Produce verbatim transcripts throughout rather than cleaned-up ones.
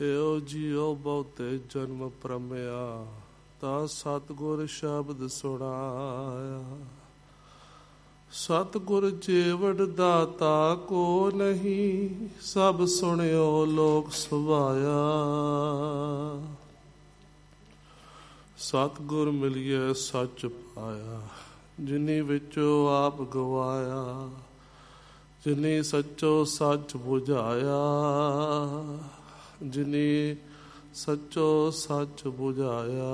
ਇਹੋ ਜੀਓ ਬਹੁਤੇ ਜਨਮ ਪ੍ਰਮਿਆ ਤਾਂ ਸਤਿਗੁਰ ਸ਼ਬਦ ਸੁਣਾਇਆ। ਸਤਿਗੁਰ ਜੀਵਨ ਦਾਤਾ ਕੋ ਨਹੀਂ, ਸਭ ਸੁਣਿਓ ਲੋਕ ਸੁਭਾਇਆ। ਸਤਿਗੁਰ ਮਿਲਿਐ ਸੱਚ ਪਾਇਆ, ਜਿਨੀ ਵਿੱਚੋਂ ਆਪ ਗਵਾਇਆ। ਜਿਨੀ ਸੱਚੋ ਸੱਚ ਬੁਝਾਇਆ, ਜਿਨੀ ਸੱਚੋ ਸੱਚ ਬੁਝਾਇਆ।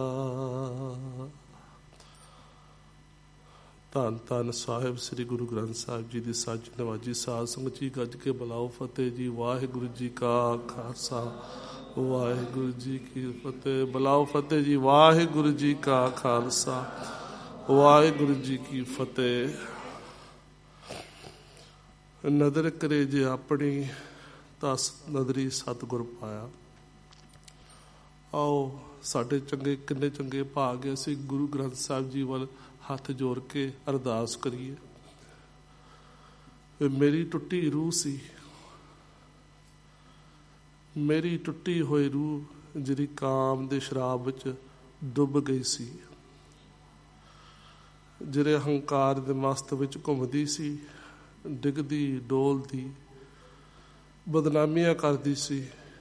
ਧੰਨ ਧੰਨ ਸਾਹਿਬ ਸ੍ਰੀ ਗੁਰੂ ਗ੍ਰੰਥ ਸਾਹਿਬ ਜੀ ਦੀ ਸੱਚ ਨਵਾਜੀ ਸਾਧ ਸੰਗਤ ਜੀ, ਗੱਜ ਕੇ ਬੁਲਾਓ ਫਤਿਹ ਜੀ। ਵਾਹਿਗੁਰੂ ਜੀ ਕਾ ਖਾਲਸਾ, ਵਾਹਿਗੁਰੂ ਜੀ ਕੀ ਫਤਿਹ। ਬੁਲਾਓ ਫਤਿਹ ਜੀ। ਵਾਹਿਗੁਰੂ ਜੀ ਕਾ ਖਾਲਸਾ, ਵਾਹਿਗੁਰੂ ਜੀ ਕੀ ਫਤਿਹ। ਨਦਰ ਕਰੇ ਜੇ ਆਪਣੀ, ਤਸ ਨਦਰੀ ਸਤਿਗੁਰ ਪਾਇਆ। ਆਓ ਸਾਡੇ ਚੰਗੇ ਕਿੰਨੇ ਚੰਗੇ ਭਾਗ, ਅਸੀਂ ਗੁਰੂ ਗ੍ਰੰਥ ਸਾਹਿਬ ਜੀ ਵੱਲ ਹੱਥ ਜੋੜ ਕੇ ਅਰਦਾਸ ਕਰੀਏ। ਮੇਰੀ ਟੁੱਟੀ ਰੂਹ ਸੀ, ਮੇਰੀ ਟੁੱਟੀ ਹੋਈ ਰੂਹ ਜਿਹੜੀ ਕਾਮ ਦੇ ਸ਼ਰਾਬ ਵਿੱਚ ਡੁੱਬ ਗਈ ਸੀ, ਜਿਹੜੇ ਹੰਕਾਰ ਦੇ ਮਸਤ ਵਿੱਚ ਘੁੰਮਦੀ ਸੀ, ਡਿੱਗਦੀ ਡੋਲਦੀ ਬਦਨਾਮੀਆਂ ਕਰਦੀ ਸੀ।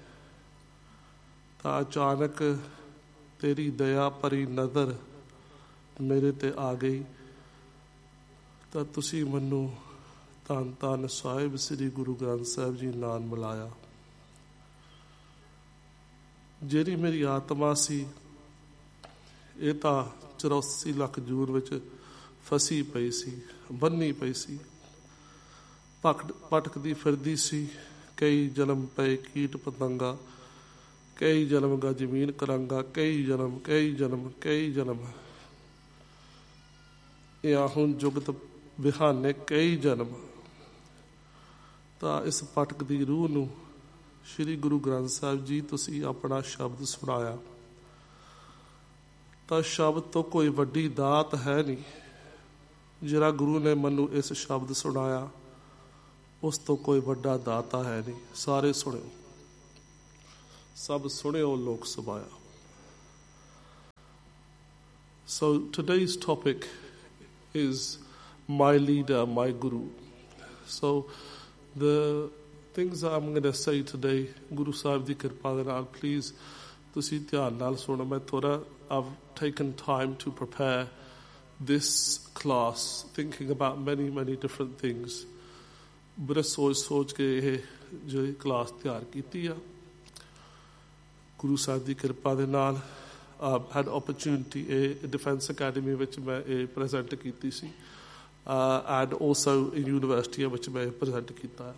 ਤਾਂ ਅਚਾਨਕ ਤੇਰੀ ਦਇਆ ਭਰੀ ਨਜ਼ਰ ਮੇਰੇ ਤੇ ਆ ਗਈ, ਤਾਂ ਤੁਸੀਂ ਮੈਨੂੰ ਧੰਨ ਧੰਨ ਸਾਹਿਬ ਸ੍ਰੀ ਗੁਰੂ ਗ੍ਰੰਥ ਸਾਹਿਬ ਜੀ ਨਾਲ ਮਿਲਾਇਆ। ਜਿਹੜੀ ਮੇਰੀ ਆਤਮਾ ਸੀ, ਇਹ ਤਾਂ ਚੁਰਾਸੀ ਲੱਖ ਜੂਨ ਵਿੱਚ ਫਸੀ ਪਈ ਸੀ, ਬੰਨੀ ਪਈ ਸੀ, ਭਟਕ ਭਟਕਦੀ ਫਿਰਦੀ ਸੀ। ਕਈ ਜਨਮ ਪਏ ਕੀਟ ਪਤੰਗਾ, ਕਈ ਜਨਮ ਗਾ ਜ਼ਮੀਨ ਕਰਾਂਗਾ, ਕਈ ਜਨਮ ਕਈ ਜਨਮ ਕਈ ਜਨਮ ਇਹ ਹੁਣ ਜੁਗਤ ਬਿਹਾਨੇ ਕਈ ਜਨਮ। ਤਾਂ ਇਸ ਭਟਕਦੀ ਰੂਹ ਨੂੰ ਸ਼੍ਰੀ ਗੁਰੂ ਗ੍ਰੰਥ ਸਾਹਿਬ ਜੀ ਤੁਸੀਂ ਆਪਣਾ ਸ਼ਬਦ ਸੁਣਾਇਆ। ਤਾਂ ਸ਼ਬਦ ਤੋਂ ਕੋਈ ਵੱਡੀ ਦਾਤ ਹੈ ਨਹੀਂ। ਜਿਹੜਾ ਗੁਰੂ ਨੇ ਮੈਨੂੰ ਇਸ ਸ਼ਬਦ ਸੁਣਾਇਆ, ਉਸ ਤੋਂ ਕੋਈ ਵੱਡਾ ਦਾਤਾ ਹੈ ਨਹੀਂ। ਸਾਰੇ ਸੁਣਿਓ, ਸਭ ਸੁਣਿਓ ਲੋਕ ਸੁਭਾਇਆ। So today's topic is my leader, my guru. So the things that I'm going to say today, Guru Sahib ਦੀ ਕਿਰਪਾ ਦੇ ਨਾਲ ਪਲੀਜ਼ ਤੁਸੀਂ ਧਿਆਨ ਨਾਲ ਸੁਣੋ। ਮੈਂ ਥੋੜਾ I've taken time to prepare this class, thinking about many many different things. ਬੜੇ ਸੋਚ ਸੋਚ ਕੇ ਇਹ ਜਿਹੜੀ ਕਲਾਸ ਤਿਆਰ ਕੀਤੀ ਆ। ਗੁਰੂ ਸਾਹਿਬ ਦੀ ਕਿਰਪਾ ਦੇ ਨਾਲ I had opportunity ਇਹ ਡਿਫੈਂਸ ਅਕੈਡਮੀ ਵਿੱਚ ਮੈਂ ਇਹ ਪ੍ਰੈਜ਼ੈਂਟ ਕੀਤੀ ਸੀ, ਐਂਡ ਆਲਸੋ ਇਨ ਯੂਨੀਵਰਸਿਟੀਆਂ ਵਿੱਚ ਮੈਂ ਪ੍ਰੈਜ਼ੈਂਟ ਕੀਤਾ।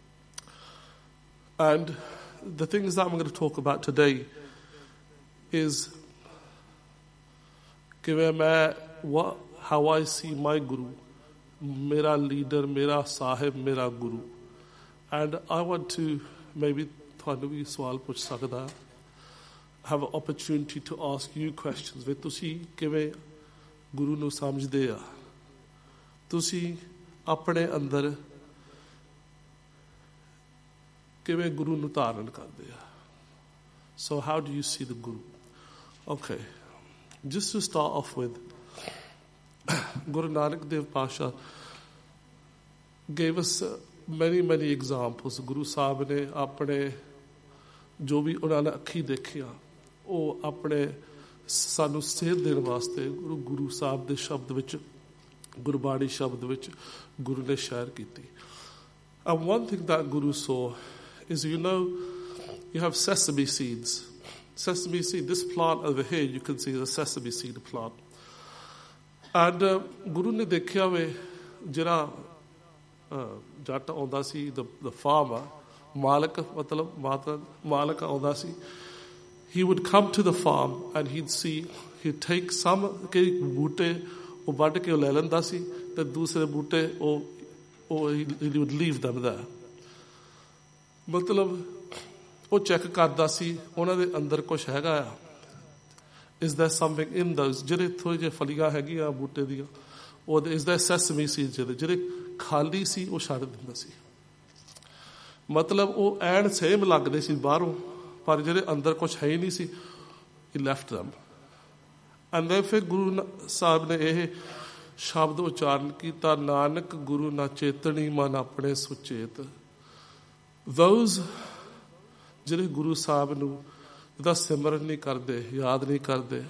And the things that I'm going to talk about today is ਕਿਵੇਂ ਮੈਂ what how I see my guru, ਮੇਰਾ ਲੀਡਰ, ਮੇਰਾ ਸਾਹਿਬ, ਮੇਰਾ ਗੁਰੂ। And I want to maybe ਤੁਹਾਨੂੰ ਵੀ ਸਵਾਲ ਪੁੱਛ ਸਕਦਾ, have an opportunity to ask you questions ਵੀ ਤੁਸੀਂ ਕਿਵੇਂ ਗੁਰੂ ਨੂੰ ਸਮਝਦੇ ਆ, ਤੁਸੀਂ ਆਪਣੇ ਅੰਦਰ ਕਿਵੇਂ ਗੁਰੂ ਨੂੰ ਧਾਰਨ ਕਰਦੇ ਆ। So how do you see the Guru? Okay, just to start off with, Guru Nanak Dev Pasha gave us many many examples. Guru Sahib ਨੇ ਆਪਣੇ ਜੋ ਵੀ ਉਹਨਾਂ ਨੇ ਅੱਖੀ ਦੇਖਿਆ, ਉਹ ਆਪਣੇ ਸਾਨੂੰ ਸੇਧ ਦੇਣ ਵਾਸਤੇ ਗੁਰੂ ਗੁਰੂ ਸਾਹਿਬ ਦੇ ਸ਼ਬਦ ਵਿੱਚ, ਗੁਰਬਾਣੀ ਸ਼ਬਦ ਵਿੱਚ ਗੁਰੂ ਨੇ ਸ਼ੇਅਰ ਕੀਤੀ। And one thing that Guru saw is, you know, you have sesame seeds. Sesame seed, this plant over here, you can see is a sesame seed plant. And uh, Guru ne ਦੇਖਿਆ ਵੇ ਜਿਹੜਾ ਜੱਟ ਆਉਂਦਾ ਸੀ, the the farmer, ਮਾਲਕ ਮਤਲਬ ਮਾਤਾ ਮਾਲਕ ਆਉਂਦਾ ਸੀ, he would come to the farm and he'd see, he'd take some ਕਈ ਬੂਟੇ ਉਹ ਵੱਢ ਕੇ ਉਹ ਲੈ ਲੈਂਦਾ ਸੀ, ਤੇ ਦੂਸਰੇ ਬੂਟੇ ਉਹ ਉਹ he would leave them there. ਮਤਲਬ ਉਹ ਚੈੱਕ ਕਰਦਾ ਸੀ ਉਹਨਾਂ ਦੇ ਅੰਦਰ ਕੁਛ ਹੈਗਾ ਆ, is there something in those, ਜਿਹੜੇ ਥੋੜ੍ਹੇ ਜਿਹੇ ਫਲੀਆਂ ਹੈਗੀਆਂ ਬੂਟੇ ਦੀਆਂ, ਉਹ is there sesame seeds, ਜਿਹੜੇ ਜਿਹੜੇ ਖਾਲੀ ਸੀ ਉਹ ਛੱਡ ਦਿੰਦਾ ਸੀ। ਮਤਲਬ ਉਹ ਐਨ ਸੇਮ ਲੱਗਦੇ ਸੀ ਬਾਹਰੋਂ, ਪਰ ਜਿਹੜੇ ਅੰਦਰ ਕੁਝ ਹੈ ਹੀ ਨਹੀਂ ਸੀ, he left them. And then ਫਿਰ ਗੁਰੂ ਸਾਹਿਬ ਨੇ ਇਹ ਸ਼ਬਦ ਉਚਾਰਨ ਕੀਤਾ, ਨਾਨਕ ਗੁਰੂ ਨਾ ਚੇਤਣੀ ਮਨ ਆਪਣੇ ਸੁਚੇਤ. Those ਜਿਹੜੇ ਗੁਰੂ ਸਾਹਿਬ ਨੂੰ ਇਹਦਾ ਸਿਮਰਨ ਨਹੀਂ ਕਰਦੇ, ਯਾਦ ਨਹੀਂ ਕਰਦੇ,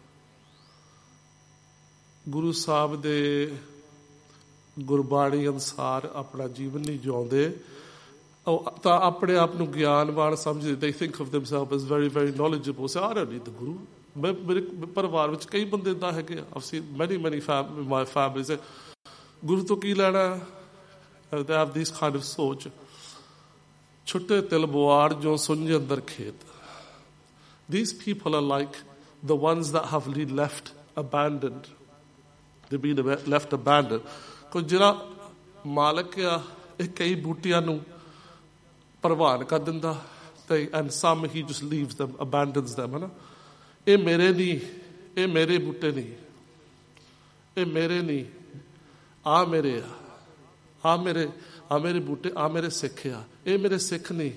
ਗੁਰੂ ਸਾਹਿਬ ਦੇ ਗੁਰਬਾਣੀ ਅਨੁਸਾਰ ਆਪਣਾ ਜੀਵਨ ਨਹੀਂ ਜਿਉਂਦੇ, ਉਹ ਤਾਂ ਆਪਣੇ ਆਪ ਨੂੰ ਗਿਆਨਵਾਨ ਸਮਝਦੇ. They think of themselves as very very knowledgeable. Say, I don't need the Guru. ਮੈਂ ਮੇਰੇ ਪਰਿਵਾਰ ਵਿੱਚ ਕਈ ਬੰਦੇ ਇੱਦਾਂ ਹੈਗੇ ਆ. I've seen many many family, my family say, ਗੁਰੂ ਤੋਂ ਕੀ ਲੈਣਾ? They have this kind of ਸੋਚ. ਛੁੱਟੇ ਤਿਲ ਬੁਆੜ ਜੋ ਸੁੰਝ ਅੰਦਰ ਖੇਤ. These people are like the ones that have been left abandoned. They've been left abandoned. ਕੋਈ ਜਿਹੜਾ ਮਾਲਕ ਆ, ਇਹ ਕਈ ਬੂਟਿਆਂ ਨੂੰ ਪ੍ਰਵਾਨ ਕਰ ਦਿੰਦਾ, ਤੇ and some he just leaves them, abandons them, ਹੈ ਨਾ. ਇਹ ਮੇਰੇ ਨਹੀਂ, ਇਹ ਮੇਰੇ ਬੂਟੇ ਨਹੀਂ, ਇਹ ਮੇਰੇ ਨਹੀਂ, ਆ ਮੇਰੇ ਆ, ਆ ਮੇਰੇ ਆ ਮੇਰੇ ਬੂਟੇ, ਆ ਮੇਰੇ ਸਿੱਖ ਆ. ਇਹ ਮੇਰੇ ਸਿੱਖ ਨਹੀਂ,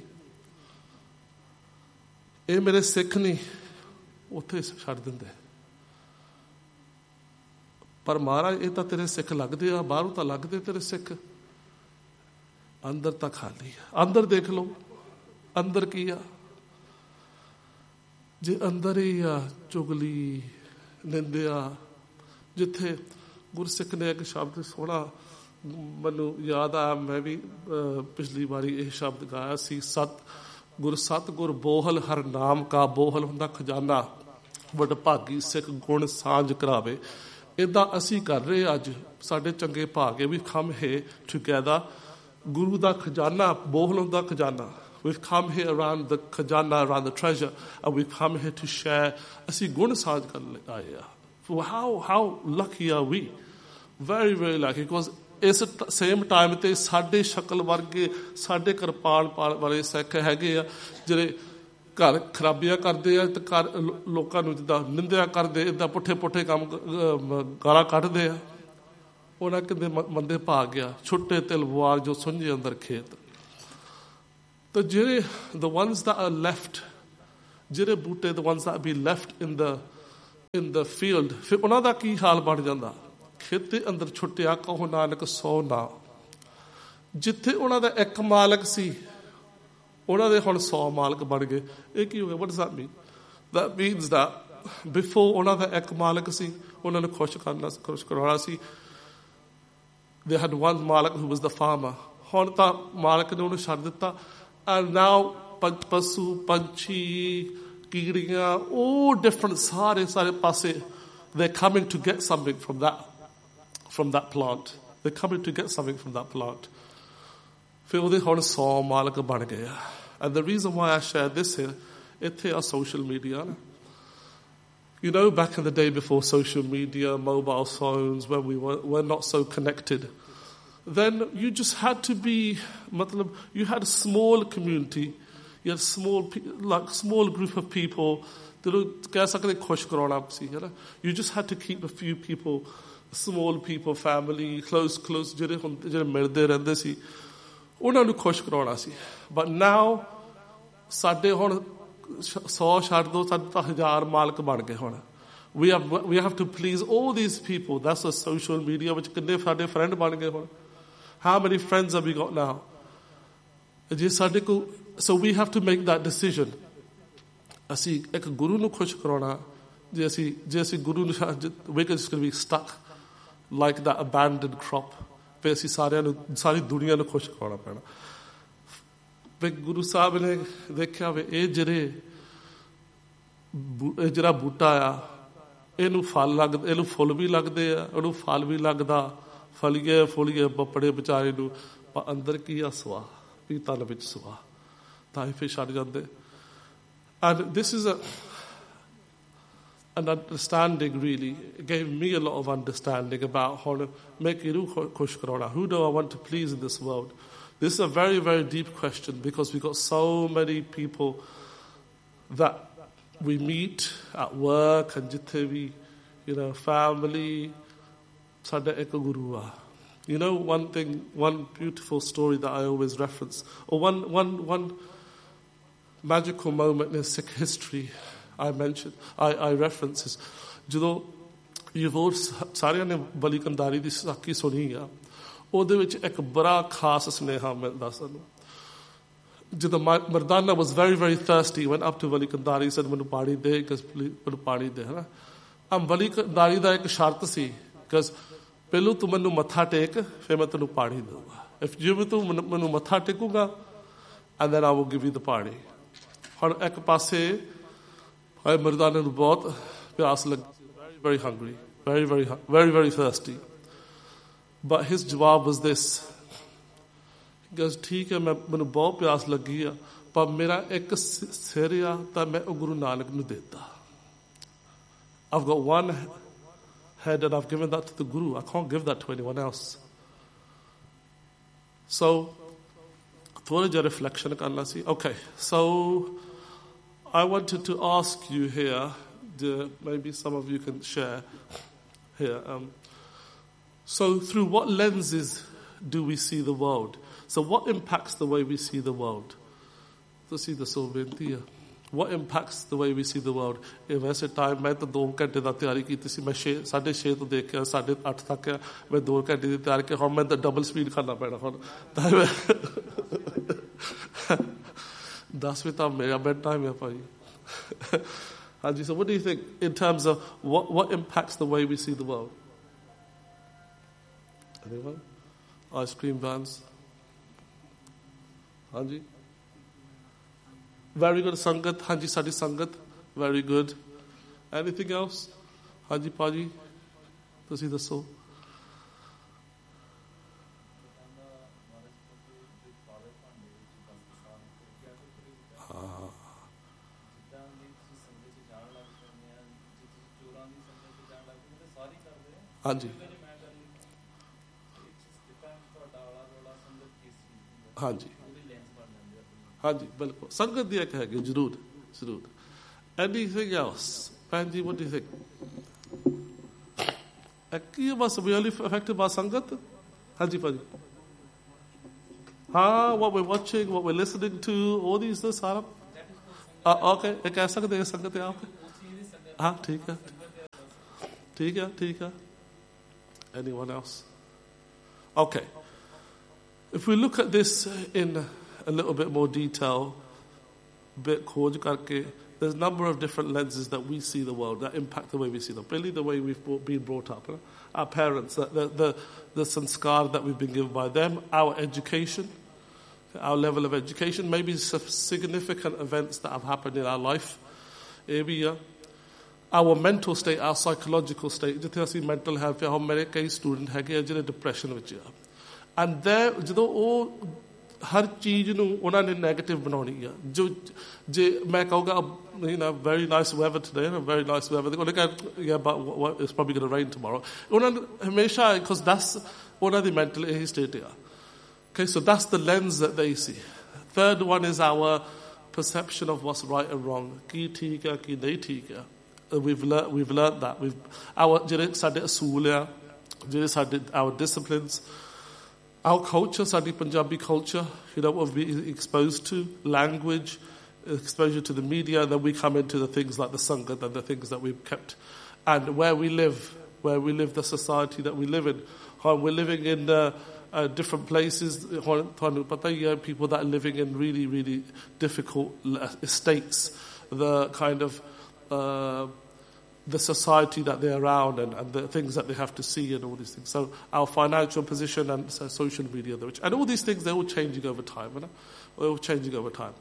ਇਹ ਮੇਰੇ ਸਿੱਖ ਨਹੀਂ, ਉੱਥੇ ਛੱਡ ਦਿੰਦੇ. ਪਰ ਮਹਾਰਾਜ ਇਹ ਤਾਂ ਤੇਰੇ ਸਿੱਖ ਲੱਗਦੇ ਆ, ਬਾਹਰੋਂ ਤਾਂ ਲੱਗਦੇ ਤੇਰੇ ਸਿੱਖ, ਅੰਦਰ ਤਾਂ ਖਾਲੀ ਆ. ਅੰਦਰ ਦੇਖ ਲਓ ਅੰਦਰ ਕੀ ਆ. ਜੇ ਅੰਦਰ ਹੀ ਆ ਚੁਗਲੀ, ਨਿੰਦਿਆ, ਜਿੱਥੇ ਗੁਰਸਿੱਖ ਨੇ ਇੱਕ ਸ਼ਬਦ ਸੋਹਣਾ ਮੈਨੂੰ ਯਾਦ ਆਇਆ, ਮੈਂ ਵੀ ਪਿਛਲੀ ਵਾਰੀ ਇਹ ਸ਼ਬਦ ਗਾਇਆ ਸੀ, ਸਤ ਗੁਰ ਸਤ ਗੁਰ ਬੋਹਲ ਹਰ ਨਾਮ ਕਾ. ਬੋਹਲ ਹੁੰਦਾ ਖਜ਼ਾਨਾ, ਵਡਭਾਗੀ ਸਿੱਖ ਗੁਣ ਸਾਂਝ ਕਰਾਵੇ. ਇੱਦਾਂ ਅਸੀਂ ਕਰ ਰਹੇ ਅੱਜ, ਸਾਡੇ ਚੰਗੇ ਭਾਗੇ ਵੀ come here together. ਗੁਰੂ ਦਾ ਖਜ਼ਾਨਾ, ਬੋਹਲ ਹੁੰਦਾ ਖਜ਼ਾਨਾ. We've come here around the khajana, around the treasure, and we've come here to share. ਅਸੀਂ ਗੁਣ ਸਾਂਝ ਕਰਨ ਆਏ ਆ. How how lucky are we? Very very lucky, because ਇਸ ਸੇਮ ਟਾਈਮ ਤੇ ਸਾਡੇ ਸ਼ਕਲ ਵਰਗੇ, ਸਾਡੇ ਕਿਰਪਾਨ ਪਾਲ ਵਾਲੇ ਸਿੱਖ ਹੈਗੇ ਆ, ਜਿਹੜੇ ਘਰ ਖਰਾਬੀਆਂ ਕਰਦੇ ਆ ਤੇ ਘਰ ਲੋਕਾਂ ਨੂੰ ਜਿੱਦਾਂ ਨਿੰਦਿਆ ਕਰਦੇ, ਇੱਦਾਂ ਪੁੱਠੇ ਪੁੱਠੇ ਕੰਮ ਗਾਲਾਂ ਕੱਢਦੇ ਆ. ਉਹਨਾਂ ਕਿਤੇ ਮੰਦੇ ਭਾਗ ਗਿਆ, ਛੁੱਟੇ ਤਿਲ ਬੁਆਰ ਜੋ ਸੁੰਝੇ ਅੰਦਰ ਖੇਤ. ਤਾਂ ਜਿਹੜੇ the ones that are left, ਜਿਹੜੇ ਬੂਟੇ the ones that be left in the in the field, ਫਿਰ ਉਹਨਾਂ ਦਾ ਕੀ ਹਾਲ ਬਣ ਜਾਂਦਾ? ਖੇਤੇ ਅੰਦਰ ਛੁੱਟਿਆ ਕਹੋ ਨਾਨਕ ਸੋ ਨਾ. ਜਿੱਥੇ ਉਹਨਾਂ ਦਾ ਇੱਕ ਮਾਲਕ ਸੀ, ਉਹਨਾਂ ਦੇ ਹੁਣ ਸੌ ਮਾਲਕ ਬਣ ਗਏ. ਇਹ ਕੀ ਹੋ ਗਿਆ? What does that mean? That means that before ਉਹਨਾਂ ਦਾ ਇੱਕ ਮਾਲਕ ਸੀ, ਉਹਨਾਂ ਨੂੰ ਖੁਸ਼ ਕਰਨਾ ਖੁਸ਼ ਕਰਾਉਣਾ ਸੀ. They had one ਮਾਲਕ who was the farmer. ਹੁਣ ਤਾਂ ਮਾਲਕ ਨੇ ਉਹਨੂੰ ਛੱਡ ਦਿੱਤਾ. And now ਪਸ਼ੂ ਪੰਛੀ ਕੀੜੀਆਂ, all different, ਸਾਰੇ ਸਾਰੇ ਪਾਸੇ they're coming to get something from that from that plant. They're coming to get something from that plant. ਫਿਰ ਉਹਦੇ ਹੁਣ ਸੌ ਮਾਲਕ ਬਣ ਗਏ ਆ. And the reason why I share this here, ਇੱਥੇ ਆ social media. You know, back in the day before social media, mobile phones, when we were, were not so connected, then you just had to be, matlab, you had a small community, you had small, like small group of people. You just had to keep a few people, small people, family, close, close, ਜਿਹੜੇ ਮਿਲਦੇ ਰਹਿੰਦੇ ਸੀ, ਉਹਨਾਂ ਨੂੰ ਖੁਸ਼ ਕਰਾਉਣਾ ਸੀ. But now, ਸਾਡੇ ਹੁਣ ਸੌ ਛੱਡ ਦੋ, ਸਾਡੇ ਤਾਂ ਹਜ਼ਾਰ ਮਾਲਕ ਬਣ ਗਏ ਹੁਣ. We have we have to please all these people. That's the social media ਵਿੱਚ ਕਿੰਨੇ ਸਾਡੇ friend ਬਣ ਗਏ ਹੁਣ. How many friends have we got now? ਜੇ ਸਾਡੇ ਕੋਲ, so we have to make that decision. ਅਸੀਂ ਇੱਕ ਗੁਰੂ ਨੂੰ ਖੁਸ਼ ਕਰਾਉਣਾ, ਜੇ ਅਸੀਂ ਜੇ ਅਸੀਂ ਗੁਰੂ ਨੂੰ, we're just going to be stuck like that abandoned crop. ਫਿਰ ਅਸੀਂ ਸਾਰਿਆਂ ਨੂੰ, ਸਾਰੀ ਦੁਨੀਆ ਨੂੰ ਖੁਸ਼ ਕਰਾਉਣਾ ਪੈਣਾ. ਫਿਰ ਗੁਰੂ ਸਾਹਿਬ ਨੇ ਦੇਖਿਆ ਵੀ ਇਹ ਜਿਹੜੇ ਇਹ ਜਿਹੜਾ ਬੂਟਾ ਆ, ਇਹਨੂੰ ਫਲ ਲੱਗਦਾ, ਇਹਨੂੰ ਫੁੱਲ ਵੀ ਲੱਗਦੇ ਆ, ਉਹਨੂੰ ਫਲ ਵੀ ਲੱਗਦਾ, ਫਲੀਏ ਫੁੱਲੀਏ ਬੱਪੜੇ ਵਿਚਾਰੇ ਨੂੰ, ਪਰ ਅੰਦਰ ਕੀ ਆ? ਸਵਾ, ਵੀ ਤਨ ਵਿੱਚ ਸਵਾ. ਤਾਂ ਇਹ ਫਿਰ ਛੱਡ ਜਾਂਦੇ. And this is a an understanding, really. It gave me a lot of understanding about how to make Iru Kush Karona. Who do I want to please in this world? This is a very, very deep question, because we've got so many people that we meet at work and jithe, you know, family. Sada ek guru ah. You know, one thing, one beautiful story that I always reference, or one, one, one magical moment in Sikh history I mentioned, I, I reference is ਜਦੋਂ ਯਹੂਦ ਸਾਰਿਆਂ ਨੇ ਬਲੀ ਕੰਦਾਰੀ ਦੀ ਸਾਖੀ ਸੁਣੀ ਆ, ਉਹਦੇ ਵਿੱਚ ਇੱਕ ਬੜਾ ਖਾਸ ਸੁਨੇਹਾ ਮਿਲਦਾ ਸਾਨੂੰ. ਜਦੋਂ Mardana was very very thirsty, went up to Bali ਕੰਦਾਰੀ, said ਮੈਨੂੰ ਪਾਣੀ ਦੇ, ਮੈਨੂੰ ਪਾਣੀ ਦੇ, ਹੈ ਨਾ. ਆ ਬਲੀ ਕੰਦਾਰੀ ਦਾ ਇੱਕ ਸ਼ਰਤ ਸੀ, because ਪਹਿਲੋਂ ਤੂੰ ਮੈਨੂੰ ਮੱਥਾ ਟੇਕ, ਫਿਰ ਮੈਂ ਤੈਨੂੰ ਪਾਣੀ ਦਊਗਾ. if ਜਿਵੇਂ ਤੂੰ ਮੈਨੂੰ ਮੱਥਾ ਟੇਕੂਗਾ and then I will give you the ਪਾਣੀ. ਹੁਣ ਇੱਕ ਪਾਸੇ ਮਰਦਾਨੇ ਨੂੰ ਬਹੁਤ ਪਿਆਸ ਲੱਗੀ, very very hungry, very very very very thirsty, but his ਜਵਾਬ was this. He goes, ਠੀਕ ਹੈ, ਮੈਂ ਮੈਨੂੰ ਬਹੁਤ ਪਿਆਸ ਲੱਗੀ ਆ, ਪਰ ਮੇਰਾ ਇੱਕ ਸਿਰ ਆ ਤਾਂ ਮੈਂ ਉਹ ਗੁਰੂ ਨਾਨਕ ਨੂੰ ਦੇਤਾ. I've got one head and I've given that to the Guru. I can't give that to anyone else. So ਥੋੜਾ ਜਿਹਾ reflection ਕਰਨਾ ਸੀ. Okay, so I wanted to ask you here, the, maybe some of you can share here. Um, so through what lenses do we see the world? So what impacts the way we see the world? ਤੁਸੀਂ ਦੱਸੋ ਬੇਨਤੀ ਆ. What impacts the way we see the world? ਇਹ ਵੈਸੇ time ਮੈਂ ਤਾਂ ਦੋ ਘੰਟੇ ਦਾ ਤਿਆਰੀ ਕੀਤੀ ਸੀ. ਮੈਂ ਛੇ ਸਾਢੇ ਛੇ ਤੋਂ ਦੇਖ ਕੇ ਸਾਢੇ ਅੱਠ ਤੱਕ ਮੈਂ ਦੋ ਘੰਟੇ ਦੀ ਤਿਆਰੀ ਕੀਤੀ. ਹੁਣ ਮੈਂ ਤਾਂ ਡਬਲ ਸਪੀਡ ਕਰਨਾ ਪੈਣਾ ਹੁਣ. ਦਸ ਵਜੇ ਤਾਂ ਮੇਰਾ ਬੈਡ ਟਾਈਮ ਹੈ ਭਾਈ. ਹਾਂਜੀ, so what do you think in terms of what, what impacts the way we see the world? Anyone? Ice cream vans? ਹਾਂਜੀ. Very good. Sangat. Hanji Sadi Sangat. Very good. Anything else? Hanji Paji. Tusi dasso. Hanji. Hanji. ਹਾਂਜੀ ਬਿਲਕੁਲ ਸੰਗਤ ਦੀ ਇੱਕ ਹੈਗੀ ਜ਼ਰੂਰ ਜ਼ਰੂਰ. Anything else? Panji, what do you think? Ki was really affected by ਸੰਗਤ? ਹਾਂਜੀ ਭਾਜੀ. ਹਾਂ, what we're watching, what we're listening to, all these this ਸਾਰਾ. Okay, ਇਹ ਕਹਿ ਸਕਦੇ ਹਾਂ ਸੰਗਤ ਆ. ਹਾਂ ਠੀਕ ਹੈ ਠੀਕ ਹੈ ਠੀਕ ਹੈ. Anyone else? Okay. If we look at this in a little bit more detail, bit khoj karke, there's a number of different lenses that we see the world that impact the way we see them. Really, the way we've been brought up, you know? Our parents, the, the the the sanskar that we've been given by them, our education, our level of education, maybe some significant events that have happened in our life, maybe uh, our mental state, our psychological state. Jithe assi mental health, how many kay student hege jehde depression vich a, and there jado oh ਹਰ ਚੀਜ਼ ਨੂੰ ਉਹਨਾਂ ਨੇ negative ਬਣਾਉਣੀ ਆ. ਜੋ ਜੇ ਮੈਂ ਕਹੂੰਗਾ you know very nice weather today, very nice weather, ਉਹਨੇ ਕਹੇ yeah but what, it's probably going to rain tomorrow. ਉਹਨਾਂ ਨੇ ਹਮੇਸ਼ਾ, because that's ਉਹਨਾਂ ਦੀ mental ਇਹੀ state ਆ. Okay, so that's the lens that they see. Third one is our perception of what's right and wrong. ਕੀ ਠੀਕ ਆ ਕੀ ਨਹੀਂ ਠੀਕ ਆ. We've learned we've learned that. We've our ਜਿਹੜੇ ਸਾਡੇ ਅਸੂਲ ਆ, ਜਿਹੜੇ ਸਾਡੇ our disciplines, our culture, Sadi Punjabi culture, you know, what we've been exposed to, language, exposure to the media, then we come into the things like the Sangat and the things that we've kept. And where we live, where we live, the society that we live in. We're living in uh, uh, different places, people that are living in really, really difficult estates, the kind of uh, the society that they're around and, and the things that they have to see and all these things. So our financial position and so social media, and all these things, they're all changing over time. You know? They're all changing over time.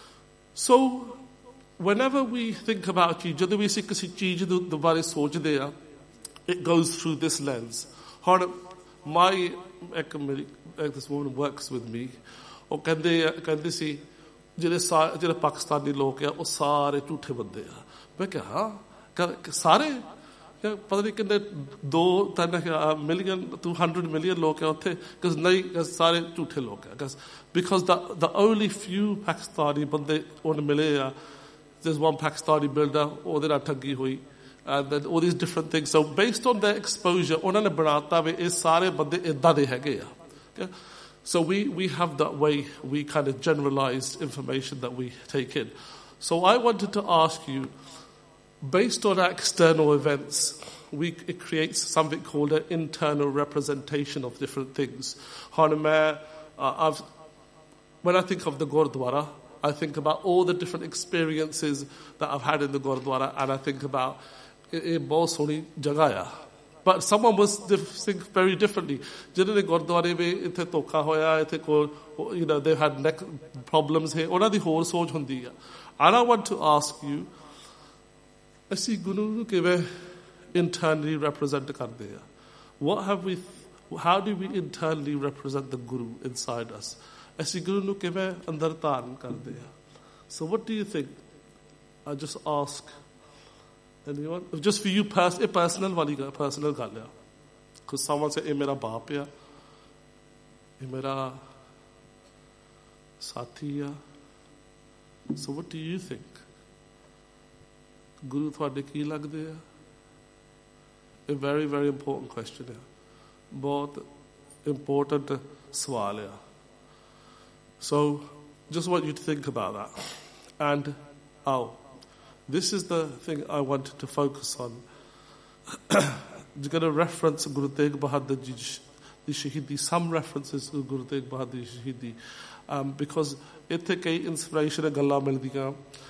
So whenever we think about cheez, jadon we see kisi cheez nu dobare sochde a, it goes through this lens. Hon my ek meri this woman works with me. ਉਹ ਕਹਿੰਦੇ ਕਹਿੰਦੇ ਸੀ ਜਿਹੜੇ ਜਿਹੜੇ ਪਾਕਿਸਤਾਨੀ ਲੋਕ ਆ ਉਹ ਸਾਰੇ ਝੂਠੇ ਬੰਦੇ ਆ. ਮੈਂ ਕਿਹਾ ਹਾਂ ਸਾਰੇ ਪਤਾ ਨਹੀਂ ਕਿੰਨੇ ਦੋ ਤਿੰਨ ਮਿਲੀਅਨ ਟੂ ਹੰਡਰਡ ਮਿਲੀਅਨ ਲੋਕ ਹੈ ਉੱਥੇ, because ਨਹੀਂ ਸਾਰੇ ਝੂਠੇ ਲੋਕ ਹੈ. because the the only few Pakistani ਬੰਦੇ ਉਹਨ ਮਿਲੇ ਆ, there's one Pakistani builder ਉਹਦੇ ਨਾਲ ਠੱਗੀ ਹੋਈ, and then all these different things. So based on their exposure ਉਹਨਾਂ ਨੇ ਬਣਾਤਾ ਵੀ ਇਹ ਸਾਰੇ ਬੰਦੇ ਇਦਾਂ ਦੇ ਹੈਗੇ ਆ. So we, we have that way, we kind of generalized information that we take in. So I wanted to ask you, based on our external events, we, it creates something called an internal representation of different things. Uh, I've, when I think of the Gurdwara, I think about all the different experiences that I've had in the Gurdwara, and I think about it bahut soni jagah hai. But someone was think very differently. Jinne Gurdware mein ithe dhokha hoya, ithe ko, you know, they've had neck problems here. ਉਹਨਾਂ ਦੀ ਹੋਰ ਸੋਚ ਹੁੰਦੀ ਆ. And I want to ask you, ਅਸੀਂ ਗੁਰੂ ਨੂੰ ਕਿਵੇਂ internally represent ਕਰਦੇ ਆ? What have we, how do we internally represent the Guru inside us? ਅਸੀਂ ਗੁਰੂ ਨੂੰ ਕਿਵੇਂ ਅੰਦਰ ਧਾਰਨ ਕਰਦੇ ਆ? So what do you think? I just ask anyone, just for you, pers- a personal wali personal ਗੱਲ ਆ. Because someone say, ਇਹ ਮੇਰਾ ਬਾਪ ਆ, ਇਹ ਮੇਰਾ ਸਾਥੀ ਆ. So what do you think? Guru ਤੁਹਾਡੇ ਕੀ ਲੱਗਦੇ ਆ? A very, very important question ਆ. ਬਹੁਤ important ਸਵਾਲ ਆ. So just want you to think about that. And oh, this is the thing I wanted to focus on. You're going to reference Guru Tegh Bahadur Ji the Shahidi, some references to Guru Tegh Bahadur Shahidi, um, because ithe kei inspiration galla mildiyan.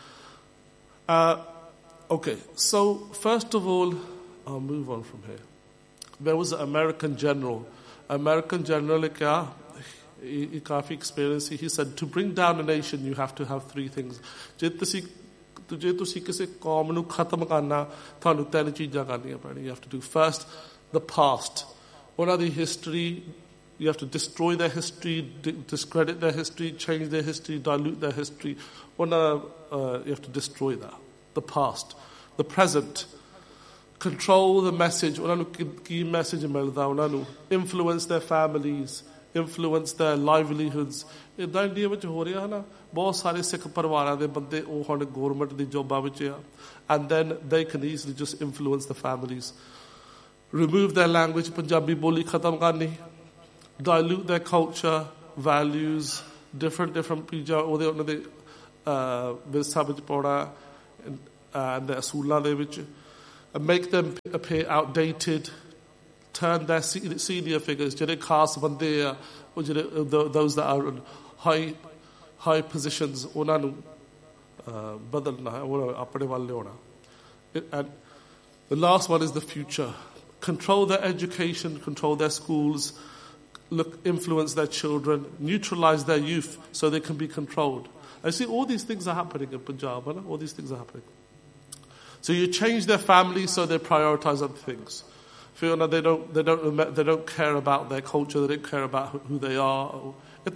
Uh, okay, so first of all, I'll move on from here. There was an American general. American general ne kya? He काफी experience. He said, to bring down a nation, you have to have three things. ਜੇ ਤੁਸੀਂ ਜੇ ਤੁਸੀਂ ਕਿਸੇ ਕੌਮ ਨੂੰ ਖਤਮ ਕਰਨਾ, ਤੁਹਾਨੂੰ ਤਿੰਨ ਚੀਜ਼ਾਂ ਕਰਨੀਆਂ ਪੈਣੀਆਂ. You have to do first the past. ਉਹਨਾਂ ਦੀ history, you have to destroy their history, discredit their history, change their history, dilute their history. ਉਹਨਾਂ, uh, you have to destroy that. The past. The present. Control the message. ਉਹਨਾਂ ਨੂੰ ਕੀ message ਮਿਲਦਾ ਉਹਨਾਂ ਨੂੰ. Influence their families. Influence their livelihoods. ਇਦਾਂ India ਵਿੱਚ ਹੋ ਰਿਹਾ ਹੈ ਨਾ, ਬਹੁਤ ਸਾਰੇ ਸਿੱਖ ਪਰਿਵਾਰਾਂ ਦੇ ਬੰਦੇ ਉਹ ਹੁਣ ਗਵਰਨਮੈਂਟ ਦੀ ਜੋਬਾਂ ਵਿੱਚ ਆ. And then they can easily just influence the families. Remove their language, Punjabi ਬੋਲੀ ਖਤਮ ਕਰਨੀ. Dilute their culture, values, different different ਚੀਜ਼ਾਂ ਉਹਦੇ ਉਹਨਾਂ ਦੇ ਵਿਰਸਾ ਵਿੱਚ ਪਾਉਣਾ and the ਅਸੂਲਾਂ ਦੇ ਵਿੱਚ. And make them appear outdated. Turn their senior figures, ਜਿਹੜੇ ਖਾਸ ਬੰਦੇ ਆ, ਉਹ ਜਿਹੜੇ those that are in high high positions, ਉਹਨਾਂ ਨੂੰ ਬਦਲਣਾ ਹੈ, ਉਹਨਾਂ ਆਪਣੇ ਵੱਲ ਲਿਆਉਣਾ. And the last one is the future. Control their education, control their schools, look, influence their children, neutralize their youth so they can be controlled. I see all these things are happening in Punjab, right? All these things are happening. So you change their families so they prioritize other things. Fiona, they don't, they don't, they don't care about their culture. They don't care about who they are.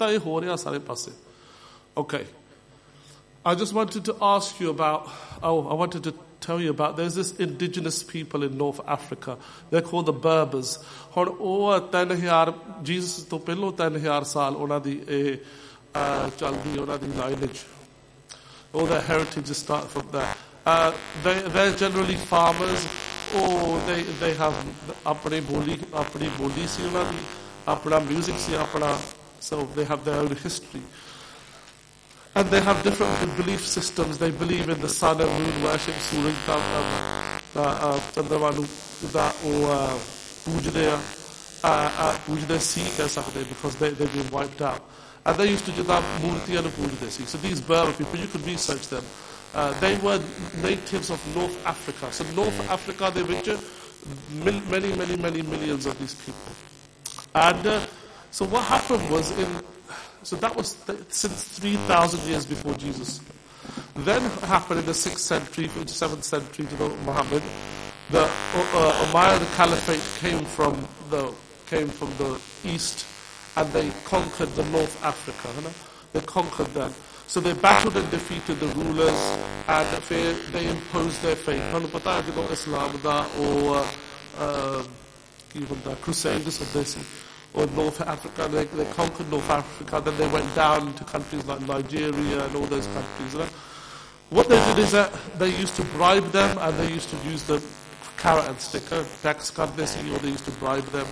Okay. I just wanted to ask you about. Oh, I wanted to tell you about. There's this indigenous people in North Africa. They're called the Berbers. ਹੁਣ ਉਹ ਤਿੰਨ ਹਜ਼ਾਰ Jesus ਤੋਂ ਪਹਿਲਾਂ ਤਿੰਨ ਹਜ਼ਾਰ ਸਾਲ ਉਹਨਾਂ ਦੀ ਇਹ ਚੱਲਦੀ ਉਹਨਾਂ ਦੀ lineage. All their heritage is start from there. Uh, they, they're generally farmers. Oh, they they have apne boli, apni boli si ਉਹਨਾਂ ਦੀ, apna music si apna, so they have their own history. And they have different belief systems. They believe in the sun and moon worship, Suraj Chandrama ਨੂੰ ਦਾ ਉਹ ਪੂਜਦੇ ਆ, ਪੂਜਦੇ ਸੀ ਕਹਿ ਸਕਦੇ, because they they've been wiped out. And they used to do that ਮੂਰਤੀਆਂ ਨੂੰ ਪੂਜਦੇ ਸੀ. So these Berber people, you could research them. Uh, they were natives of North Africa. So North Africa, they were many, many, many, many millions of these people. And uh, so what happened was in, so that was th- since three thousand years before Jesus. Then what happened in the sixth century, seventh century to Muhammad, the uh, Umayyad Caliphate came from the came from the east, and they conquered the North Africa. You know? They conquered them. So they battled and defeated the rulers, and they imposed their faith. ਤੁਹਾਨੂੰ ਪਤਾ ਹੈ ਜਦੋਂ ਇਸਲਾਮ ਦਾ ਉਹ ਕੀ ਹੁੰਦਾ Crusaders ਹੁੰਦੇ ਸੀ, or North Africa, they, they conquered North Africa, then they went down to countries like Nigeria and all those countries. You know? What they did is that they used to bribe them, and they used to use the carrot and stick tax ਕਰਦੇ ਸੀ, or they used to bribe them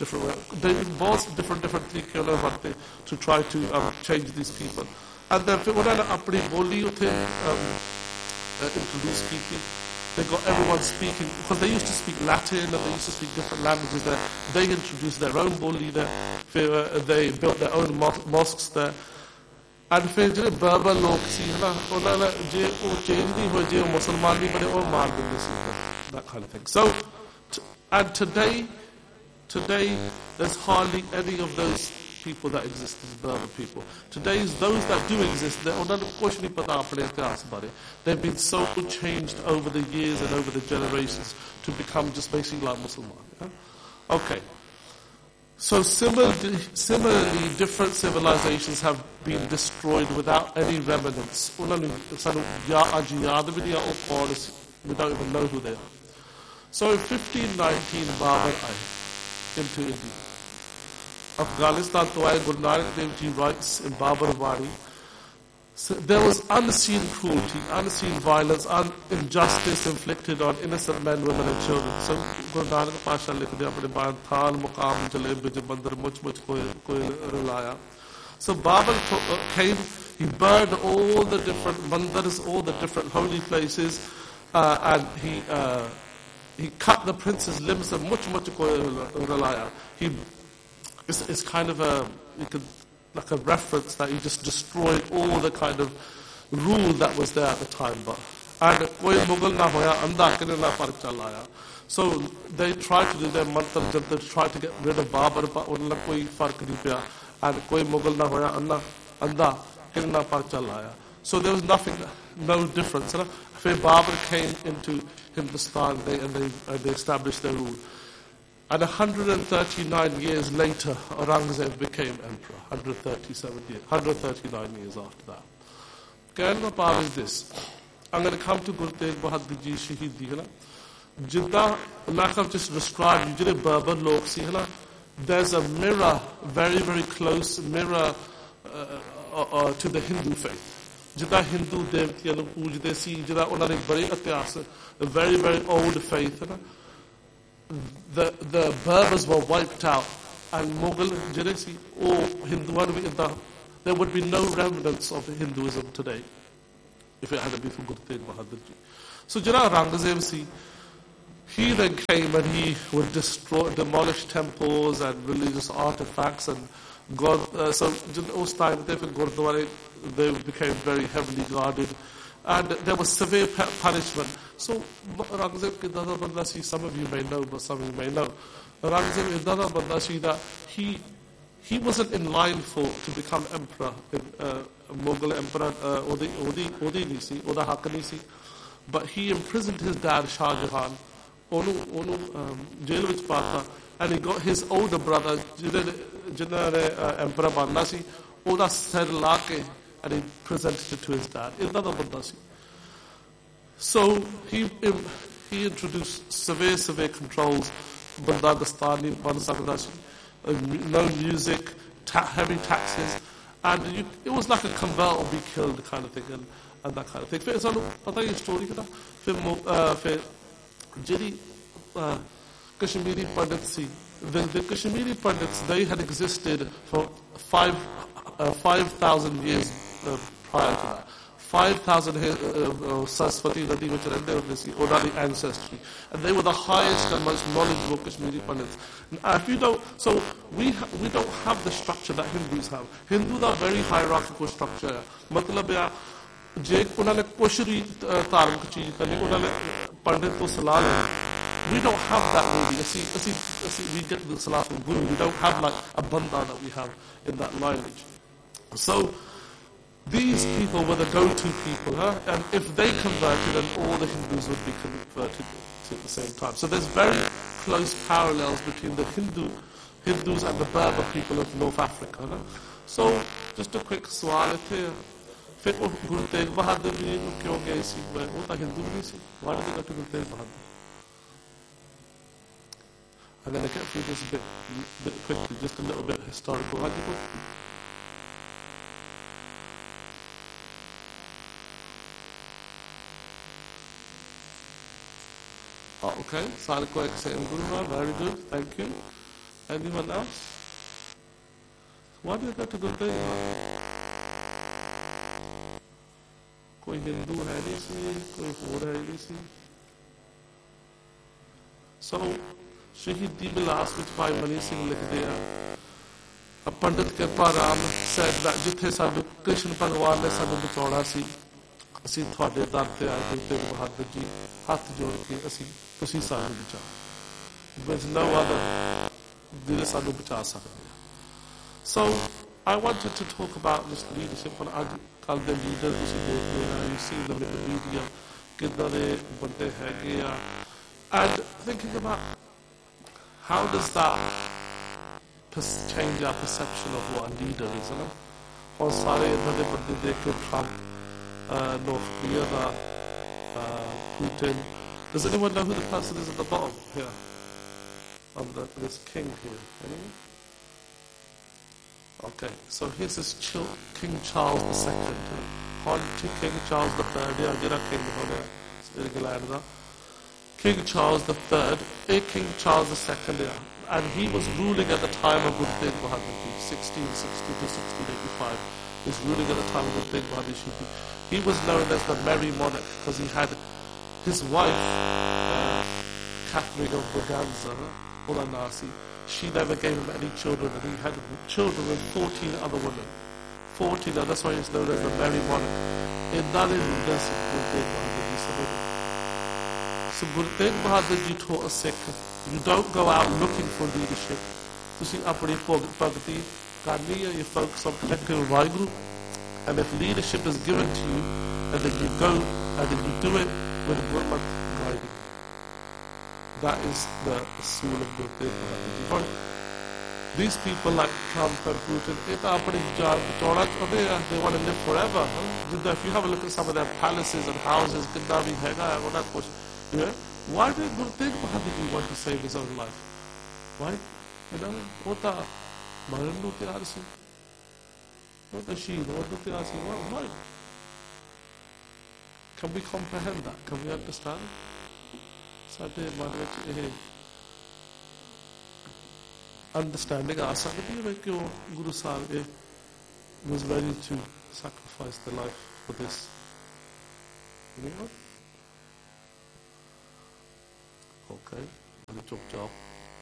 different way. They both different different तरीके उन्हें बरते to try to um, change these people. And then फिर उन्होंने अपनी बोली उठे um, uh, introduce की. They got everyone speaking, because they used to speak Latin and they used to speak different languages there. They introduced their own bully there. Uh, they built their own mos- mosques there. And फिर जो Berber लोग सी है ना, उन्होंने जो वो change नहीं हुए, जो मुसलमान नहीं बने, वो मार देंगे सी, that kind of thing. So, t- and today, today there's hardly any of those people that exist as Berber people. Today's those that do exist, they've been so changed over the years and over the generations to become just basically like Muslim. Yeah? Okay. So similarly, similarly, different civilizations have been destroyed without any remnants. We don't even know who they are. So in fifteen nineteen, Babur into India. Afghanistan to I Guru Nanak Dev Ji writes in Babur Wari, so there was unseen cruelty, unseen violence, un- injustice inflicted on innocent men, women and children. So Guru Nanak Pasha likhde apne bayan thal muqam jale bij bandar much much koi koi rulaya. So Babur came, he burned all the different mandars, all the different holy places, uh, and he uh, he cut the prince's limbs and much much koi rulaya. He It's, it's kind of a, you could, like a reference that he just destroyed all the kind of rule that was there at the time. But and koi Mughal na hoya, andha kene na fark chalaya. So they tried to do their mantra jab they tried to get rid of Babur, but unla koi fark nahi paya. And koi Mughal na hoya, andha andha kene na fark chalaya. So there was nothing, no difference. Right? When Babur came into Hindustan, they, and they, uh, they established their rule. And one hundred thirty-nine years later, Aurangzeb became emperor. one hundred thirty-seven years, one hundred thirty-nine years after that. कहने का पाव is this. I'm going to come to Guru Tegh Bahadur Ji Shaheedi है ना. जितना like I've just described, you जिन्हें Berber लोग सी है ना. There's a mirror, very very close mirror uh, uh, uh, to the Hindu faith. जितना हिंदू देवतियां लोग पूजते सी, जितना उन्होंने बड़े इतिहास, a very very old faith है ना. The the Berbers were wiped out, and Mughal, Janesi, or Hindu, there would be no remnants of Hinduism today if it hadn't been for Guru Tegh Bahadur Ji. So Jara Aurangzeb si, he then came and he would destroy, demolish temples and religious artifacts and God. Uh, so those time they Gurdwara, they became very heavily guarded. And there was severe punishment. So Aurangzeb ke Dada Bandashi, some of you may know, but some of you may know. Aurangzeb ke Dada Bandashi, that he he wasn't in line for to become emperor, uh, Mughal emperor, Odi Odi Odi Nisi, Oda Hakanisi. But he imprisoned his dad Shah Jahan, Onu Onu jail vich paata, and he got his older brother, Jinare uh, Emperor Bandashi, Oda said lake. And he presented it to his dad. So he he introduced severe, severe controls. Bandagastani, Bandagastani, no music, ta- heavy taxes, and you, it was like a convert or be killed kind of thing, and, and that kind of thing. फिर ऐसा पता है story का फिर फिर Jiri Kashmiri Pandits C, the the Kashmiri Pandits, they had existed for five uh, five thousand years. Uh, prior to that, five thousand uh, Saraswati Nadi which are Odali ancestry, and they were the highest and most knowledgeable Kashmiri Pandits. Uh, if you don't, so we ha- we don't have the structure that Hindus have. Hindus are very hierarchical structure. मतलब या जे उन्होंने koshari Tarak चीज करनी उन्होंने पंडित को सलाह लेनी. We don't have that really. See, see, see, we get the salah from Guru. We don't have like a banda that we have in that lineage. So. These people were the go-to people, huh? And if they converted, then all the Hindus would be converted at the same time. So there's very close parallels between the Hindu Hindus and the Berber people of North Africa. Huh? So just a quick swal here. फिर वो Guru Tegh Bahadur जी को क्यों गए सी? वो तो हिंदू नहीं सी. Why did they go to Guru Tegh Bahadur? I'm going to get through this a bit, bit quickly, just a little bit historical. Oh, okay, Sadhako Exam Guru, very good, thank you. Anyone else? Why do you go to Guru Tegh Bahadur? कोई हिंदू है नहीं सी, कोई होर है नहीं सी. So, Shahidi Bilas ਵਿੱਚ ਭਾਈ ਮਨੀ ਸਿੰਘ ਲਿਖਦੇ ਆ, ਪੰਡਿਤ ਕਿਰਪਾ ਰਾਮ said that ਜਿੱਥੇ ਸਾਨੂੰ ਕ੍ਰਿਸ਼ਨ ਭਗਵਾਨ ਨੇ ਸਾਨੂੰ ਬਚਾਉਣਾ ਸੀ, ਅਸੀਂ ਤੁਹਾਡੇ ਦਰ ਤੇ ਆਏ ਗੁਰੂ ਤੇਗ ਬਹਾਦਰ ਜੀ, ਹੱਥ ਜੋੜ ਕੇ ਅਸੀਂ ਤੁਸੀਂ ਸਾਨੂੰ ਬਚਾਓ. There's no other ਜਿਹੜੇ ਸਾਨੂੰ ਬਚਾ ਸਕਦੇ ਆ. So, I wanted to talk about this leadership. ਹੁਣ ਅੱਜ ਕੱਲ ਦੇ ਲੀਡਰ ਤੁਸੀਂ ਦੇਖਦੇ ਆ, you see them in the media, ਕਿੱਦਾਂ ਦੇ ਬੰਦੇ ਹੈਗੇ ਆ. And thinking about how does that change our perception of what a leader is, you know? Or ਸਾਰੇ ਇਦਾਂ ਦੇ ਬੰਦੇ ਦੇਖ ਕੇ Trump, uh, North Korea, uh, Putin. Does anyone know who the person is at the bottom here? Of the, this king here? Anyone? Okay, so here's this Ch- King Charles the Second. On to King Charles the Third. Yeah, get a king on it. King Charles the Third, a King Charles the Second, yeah. And he was ruling at the time of Guru Tegh Bahadur Ji, sixteen sixty to sixteen eighty-five. He was ruling at the time of Guru Tegh Bahadur Ji. He was known as the Merry Monarch because he had his wife, uh, Catherine of Braganza, Ula Nasi. She never gave him any children, and he had children with fourteen other women. fourteen, and that's why he's known as the Merry Monarch. In that is the Guru Tegh Bahadur Ji. So Guru Tegh Bahadur Ji taught a Sikh, you don't go out looking for leadership. ਤੁਸੀਂ ਆਪਣੀ ਭਗਤੀ ਕਰਨੀ ਹੈ, you focus on protecting Vaheguru, and if leadership is given to you, and then you go and then you do it with Gurmat guiding. That is the soul of Guru Tegh Bahadur Ji. These people like Trump and Putin, they want to live forever. If you have a look at some of their palaces and houses, yeah? Why did Guru Tegh Bahadur Ji want to save his own life? Why? You know, Ota Marandu Tiarsi, Ota Sheen, Ota Tiarsi. Why? Can we comprehend that? Can we understand it? ਸਾਡੇ ਮਨ ਵਿੱਚ ਇਹ understanding ਆ ਸਕਦੀ ਹੈ ਕਿ ਉਹ Guru Sahib was ready to sacrifice their life for this. Anyone? Okay, good job.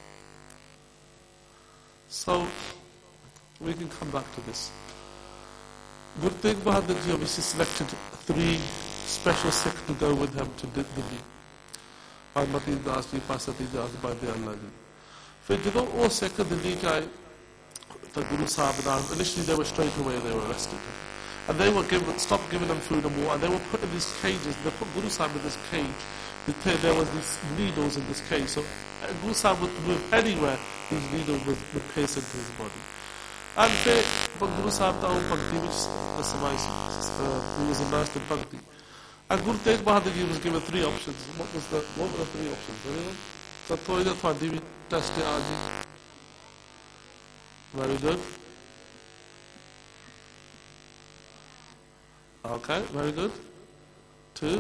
So we can come back to this. Guru Tegh Bahadur Ji obviously selected three special Sikhs to go with him to Delhi. Mati Das Ji, Pasati Das, Badiallah Ji. Then ਜਦੋਂ ਉਹ ਸਿੱਖ ਦਿੱਲੀ ਚ ਆਏ ਤਾਂ ਗੁਰੂ ਸਾਹਿਬ ਨਾਲ initially they were straight away they were arrested and they were given stopped giving them food and water and they were put in these cages. They put Guru Sahib in this cage. There was these needles in this cage, so Guru Sahib would move anywhere, these needles would, would pierce into his body. And then Guru Sahib ta ਉਹ ਭਗਤੀ ਵਿੱਚ ਸਮਾਈ ਸੀ, he was immersed in bhakti. And Guru Tegh Bahadur Ji was given three options. What was the what were the three options? Anyone? So thoi da thodi vi test hai aaj. Very good. Okay, very good. Two.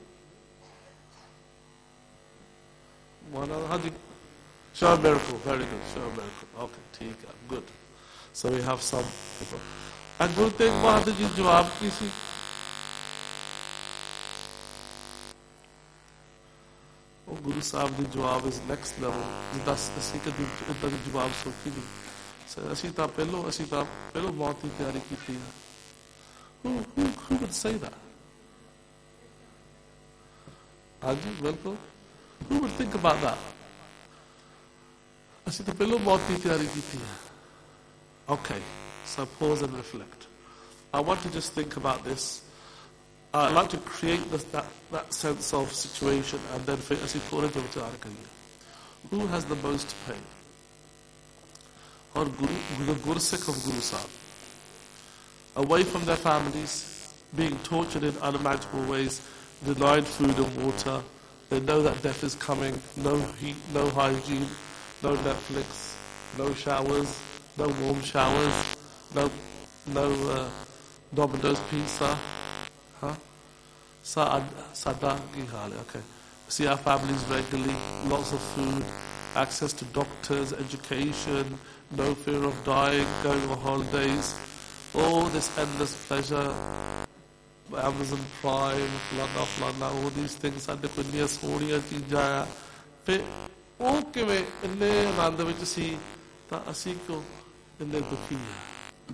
One other. Hadi. Show a miracle. Very good. Show a miracle. Okay, theek hai. Good. So we have some people. And Guru Tegh Bahadur Ji jawab ki si? ਉਹ ਗੁਰੂ ਸਾਹਿਬ ਦੀ ਜਵਾਬ ਇਸ next level ਦੱਸ ਅਸੀਂ ਕਦੀ ਉੱਦਾਂ ਦੀ ਜਵਾਬ ਸੋਚੀ ਨਹੀਂ ਅਸੀਂ ਤਾਂ ਪਹਿਲੋਂ ਅਸੀਂ ਤਾਂ ਪਹਿਲੋਂ ਮੌਤ ਦੀ ਤਿਆਰੀ ਕੀਤੀ ਹੈ. who who who would say that? ਹਾਂਜੀ ਬਿਲਕੁਲ. who would think about that? ਅਸੀਂ ਤਾਂ ਪਹਿਲੋਂ ਮੌਤ ਦੀ ਤਿਆਰੀ ਕੀਤੀ ਹੈ. Okay, so pause and reflect. I want to just think about this. Uh, I'd like to create this, that, that sense of situation and then as who has the most pain? Or Guru, the Guru Sikh of Guru Sahib. Away from their families, being tortured in unimaginable ways, denied food and water. They know that death is coming, no heat, no hygiene, no Netflix, no showers, no warm showers, no, no uh, Domino's pizza. Huh? Sada ki hal hai. Okay. See our families regularly, lots of food, access to doctors, education, no fear of dying, going on holidays, all this endless pleasure, Amazon Prime, flana flana, all these things, ਸਾਡੇ ਕੋਲ ਇੰਨੀਆਂ ਸੋਹਣੀਆਂ ਚੀਜ਼ਾਂ ਆ, ਤੇ ਉਹ ਕਿਵੇਂ ਇੰਨੇ ਆਨੰਦ ਵਿੱਚ ਸੀ ਤਾਂ ਅਸੀਂ ਕਿਉਂ ਇੰਨੇ ਦੁਖੀ ਆ?